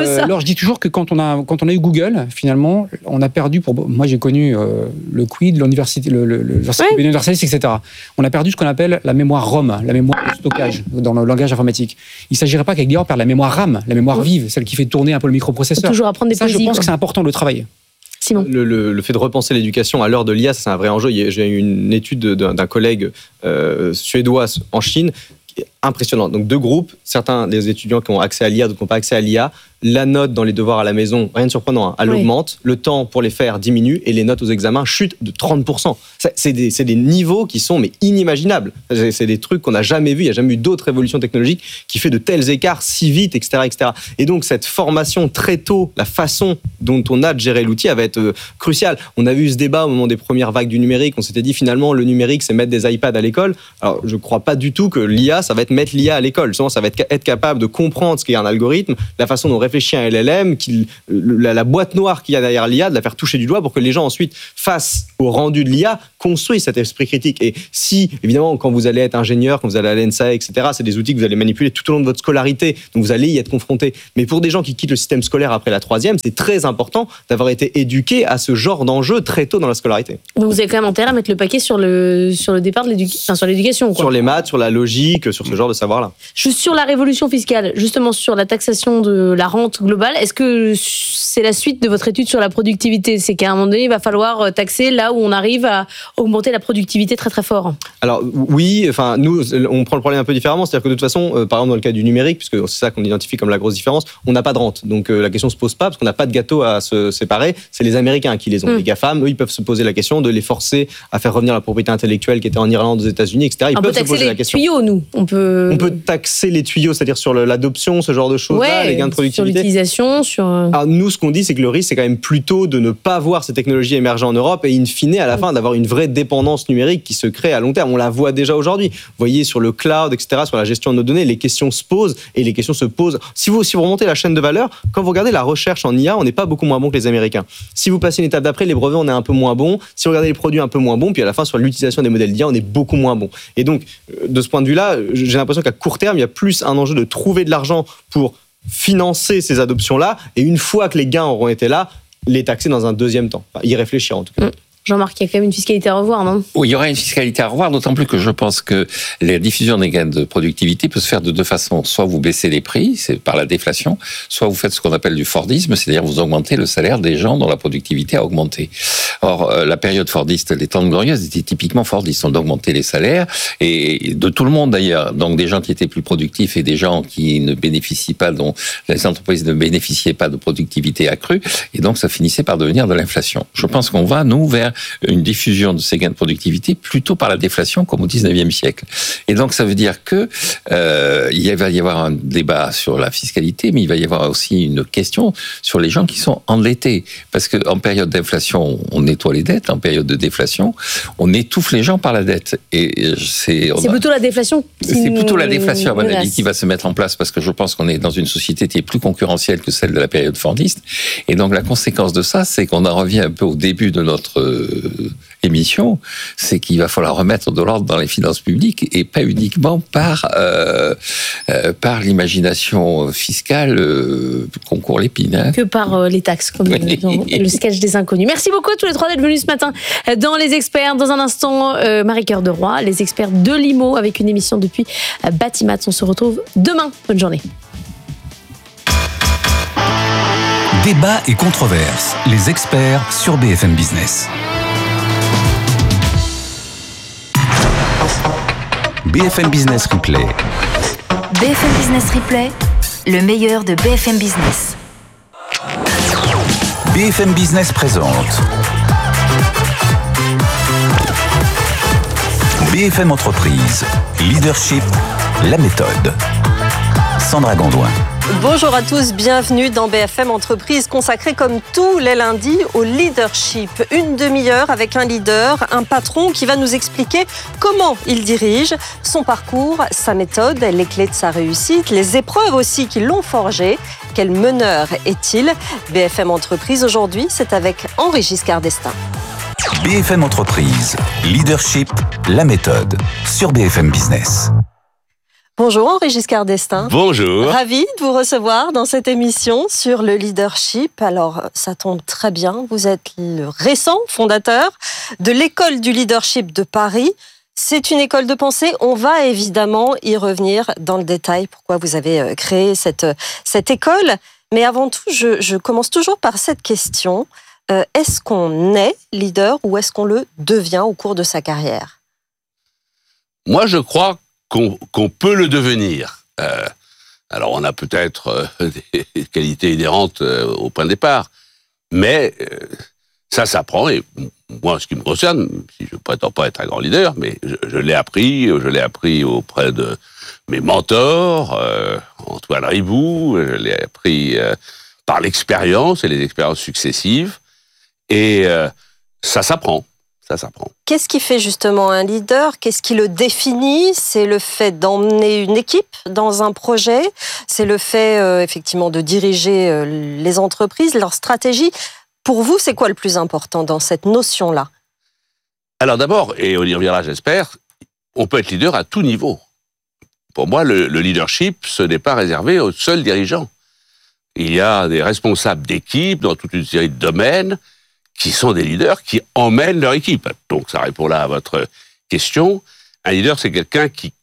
peu ça. Alors je dis toujours que quand on a quand on a eu Google, finalement, on a perdu. Pour moi, j'ai connu euh, le Quid, l'université, le, le, le oui. Universalis, et cetera. On a perdu ce qu'on appelle la mémoire ROM, la mémoire de stockage dans le langage informatique. Il ne s'agirait pas qu'avec Guillaume perde la mémoire RAM, la mémoire oui. vive, celle qui fait tourner un peu le microprocesseur. Toujours apprendre des ça, poésies. Je pense quoi. que c'est important de le travailler. Simon. Le, le, le fait de repenser l'éducation à l'heure de l'I A, c'est un vrai enjeu. J'ai eu une étude d'un, d'un collègue euh, suédois en Chine qui est impressionnante. Donc deux groupes, certains des étudiants qui ont accès à l'I A, d'autres qui n'ont pas accès à l'I A. La note dans les devoirs à la maison, rien de surprenant, hein, elle oui. augmente, le temps pour les faire diminue et les notes aux examens chutent de trente pour cent. C'est des, c'est des niveaux qui sont mais inimaginables. C'est des trucs qu'on n'a jamais vus, il n'y a jamais eu d'autres révolutions technologiques qui fait de tels écarts si vite, et cetera, et cetera. Et donc cette formation très tôt, la façon dont on a de gérer l'outil, elle va être euh, cruciale. On a vu ce débat au moment des premières vagues du numérique, on s'était dit finalement le numérique c'est mettre des iPads à l'école. Alors je ne crois pas du tout que l'I A, ça va être mettre l'I A à l'école. Justement, ça va être être capable de comprendre ce qu'est un algorithme, la façon dont réfléchir un L L M, qu'il, la, la boîte noire qu'il y a derrière l'I A, de la faire toucher du doigt pour que les gens ensuite, face au rendu de l'I A, construisent cet esprit critique. Et si, évidemment, quand vous allez être ingénieur, quand vous allez à l'E N S A, et cetera, c'est des outils que vous allez manipuler tout au long de votre scolarité, donc vous allez y être confronté. Mais pour des gens qui quittent le système scolaire après la troisième, c'est très important d'avoir été éduqué à ce genre d'enjeu très tôt dans la scolarité. Donc vous avez quand même intérêt à mettre le paquet sur le, sur le départ de l'éducation, enfin, sur l'éducation. Quoi. Sur les maths, sur la logique, sur ce genre de savoir-là. Juste sur la révolution fiscale, justement sur la taxation de la rente globale, est-ce que c'est la suite de votre étude sur la productivité ? C'est qu'à un moment donné, il va falloir taxer là où on arrive à augmenter la productivité très très fort. Alors oui, enfin nous, on prend le problème un peu différemment. C'est-à-dire que de toute façon, euh, par exemple dans le cas du numérique, puisque c'est ça qu'on identifie comme la grosse différence, on n'a pas de rente. Donc euh, la question se pose pas parce qu'on n'a pas de gâteau à se séparer. C'est les Américains qui les ont. Mmh. Les GAFAM, eux, ils peuvent se poser la question de les forcer à faire revenir la propriété intellectuelle qui était en Irlande, aux États-Unis, et cetera. Ils on peuvent peut se poser la question. On peut taxer les tuyaux, nous. On peut. On peut taxer les tuyaux, c'est-à-dire sur le, l'adoption, ce genre de choses-là, ouais, les gains de productivité. Sur l'utilisation, sur. Alors nous, ce qu'on dit, c'est que le risque, c'est quand même plutôt de ne pas voir ces technologies émerger en Europe et in fine, à la fin, d'avoir une vraie dépendance numérique qui se crée à long terme. On la voit déjà aujourd'hui. Vous voyez, sur le cloud, et cetera, sur la gestion de nos données, les questions se posent et les questions se posent. Si vous, si vous remontez la chaîne de valeur, quand vous regardez la recherche en I A, on n'est pas beaucoup moins bon que les Américains. Si vous passez une étape d'après, les brevets, on est un peu moins bon. Si vous regardez les produits, un peu moins bon. Puis à la fin, sur l'utilisation des modèles d'I A, on est beaucoup moins bon. Et donc, de ce point de vue-là, j'ai l'impression qu'à court terme, il y a plus un enjeu de trouver de l'argent pour financer ces adoptions-là. Et une fois que les gains auront été là, les taxer dans un deuxième temps. Enfin, y réfléchir en tout cas. Mmh. Jean-Marc, il y a quand même une fiscalité à revoir, non ? Oui, il y aura une fiscalité à revoir, d'autant plus que je pense que la diffusion des gains de productivité peut se faire de deux façons. Soit vous baissez les prix, c'est par la déflation, soit vous faites ce qu'on appelle du Fordisme, c'est-à-dire vous augmentez le salaire des gens dont la productivité a augmenté. Or, la période fordiste, les temps glorieuses étaient typiquement fordistes. On augmentait les salaires, et de tout le monde d'ailleurs. Donc des gens qui étaient plus productifs et des gens qui ne bénéficient pas, dont les entreprises ne bénéficiaient pas de productivité accrue, et donc ça finissait par devenir de l'inflation. Je pense qu'on va, nous, vers une diffusion de ces gains de productivité plutôt par la déflation comme au dix-neuvième siècle. Et donc ça veut dire que euh, il va y avoir un débat sur la fiscalité, mais il va y avoir aussi une question sur les gens qui sont endettés. Parce qu'en période d'inflation, on nettoie les dettes, en période de déflation, on étouffe les gens par la dette. Et c'est, c'est a, plutôt la déflation qui C'est plutôt la déflation, à mon menace. avis, qui va se mettre en place, parce que je pense qu'on est dans une société qui est plus concurrentielle que celle de la période fordiste. Et donc la conséquence de ça, c'est qu'on en revient un peu au début de notre euh, émission, c'est qu'il va falloir remettre de l'ordre dans les finances publiques et pas uniquement par euh, euh, par l'imagination fiscale euh, qu'on court l'épine. Hein. Que par euh, les taxes, comme oui. dans le sketch des inconnus. Merci beaucoup à tous les trois d'être venus ce matin dans Les Experts. Dans un instant, euh, Marie-Cœur de Roy, les experts de l'I M O avec une émission depuis euh, Batimat. On se retrouve demain. Bonne journée. Débat et controverses. Les experts sur B F M Business. B F M Business Replay. B F M Business Replay, le meilleur de B F M Business. B F M Business présente B F M Entreprise, Leadership, la méthode. Sandra Gondouin. Bonjour à tous, bienvenue dans B F M Entreprise, consacrée comme tous les lundis au leadership. Une demi-heure avec un leader, un patron qui va nous expliquer comment il dirige, son parcours, sa méthode, les clés de sa réussite, les épreuves aussi qui l'ont forgé. Quel meneur est-il ? B F M Entreprise aujourd'hui, c'est avec Henri Giscard d'Estaing. B F M Entreprise, Leadership, la méthode, sur B F M Business. Bonjour Henri Giscard d'Estaing. Bonjour. Ravi de vous recevoir dans cette émission sur le leadership. Alors, ça tombe très bien. Vous êtes le récent fondateur de l'école du leadership de Paris. C'est une école de pensée. On va évidemment y revenir dans le détail. Pourquoi vous avez créé cette, cette école. Mais avant tout, je, je commence toujours par cette question. Euh, est-ce qu'on est leader ou est-ce qu'on le devient au cours de sa carrière ? Moi, je crois qu'on, qu'on peut le devenir. Euh, alors, on a peut-être euh, des qualités inhérentes euh, au point de départ, mais euh, ça s'apprend. Et moi, en ce qui me concerne, si je ne prétends pas être un grand leader, mais je, je l'ai appris, je l'ai appris auprès de mes mentors, euh, Antoine Riboud, je l'ai appris euh, par l'expérience et les expériences successives, et euh, ça s'apprend. Ça s'apprend. Qu'est-ce qui fait justement un leader ? Qu'est-ce qui le définit ? C'est le fait d'emmener une équipe dans un projet ? C'est le fait, euh, effectivement, de diriger euh, les entreprises, leur stratégie ? Pour vous, c'est quoi le plus important dans cette notion-là ? Alors d'abord, et on y reviendra j'espère, on peut être leader à tout niveau. Pour moi, le, le leadership, ce n'est pas réservé aux seuls dirigeants. Il y a des responsables d'équipe dans toute une série de domaines qui sont des leaders qui emmènent leur équipe. Donc ça répond là à votre question. Un leader, c'est quelqu'un qui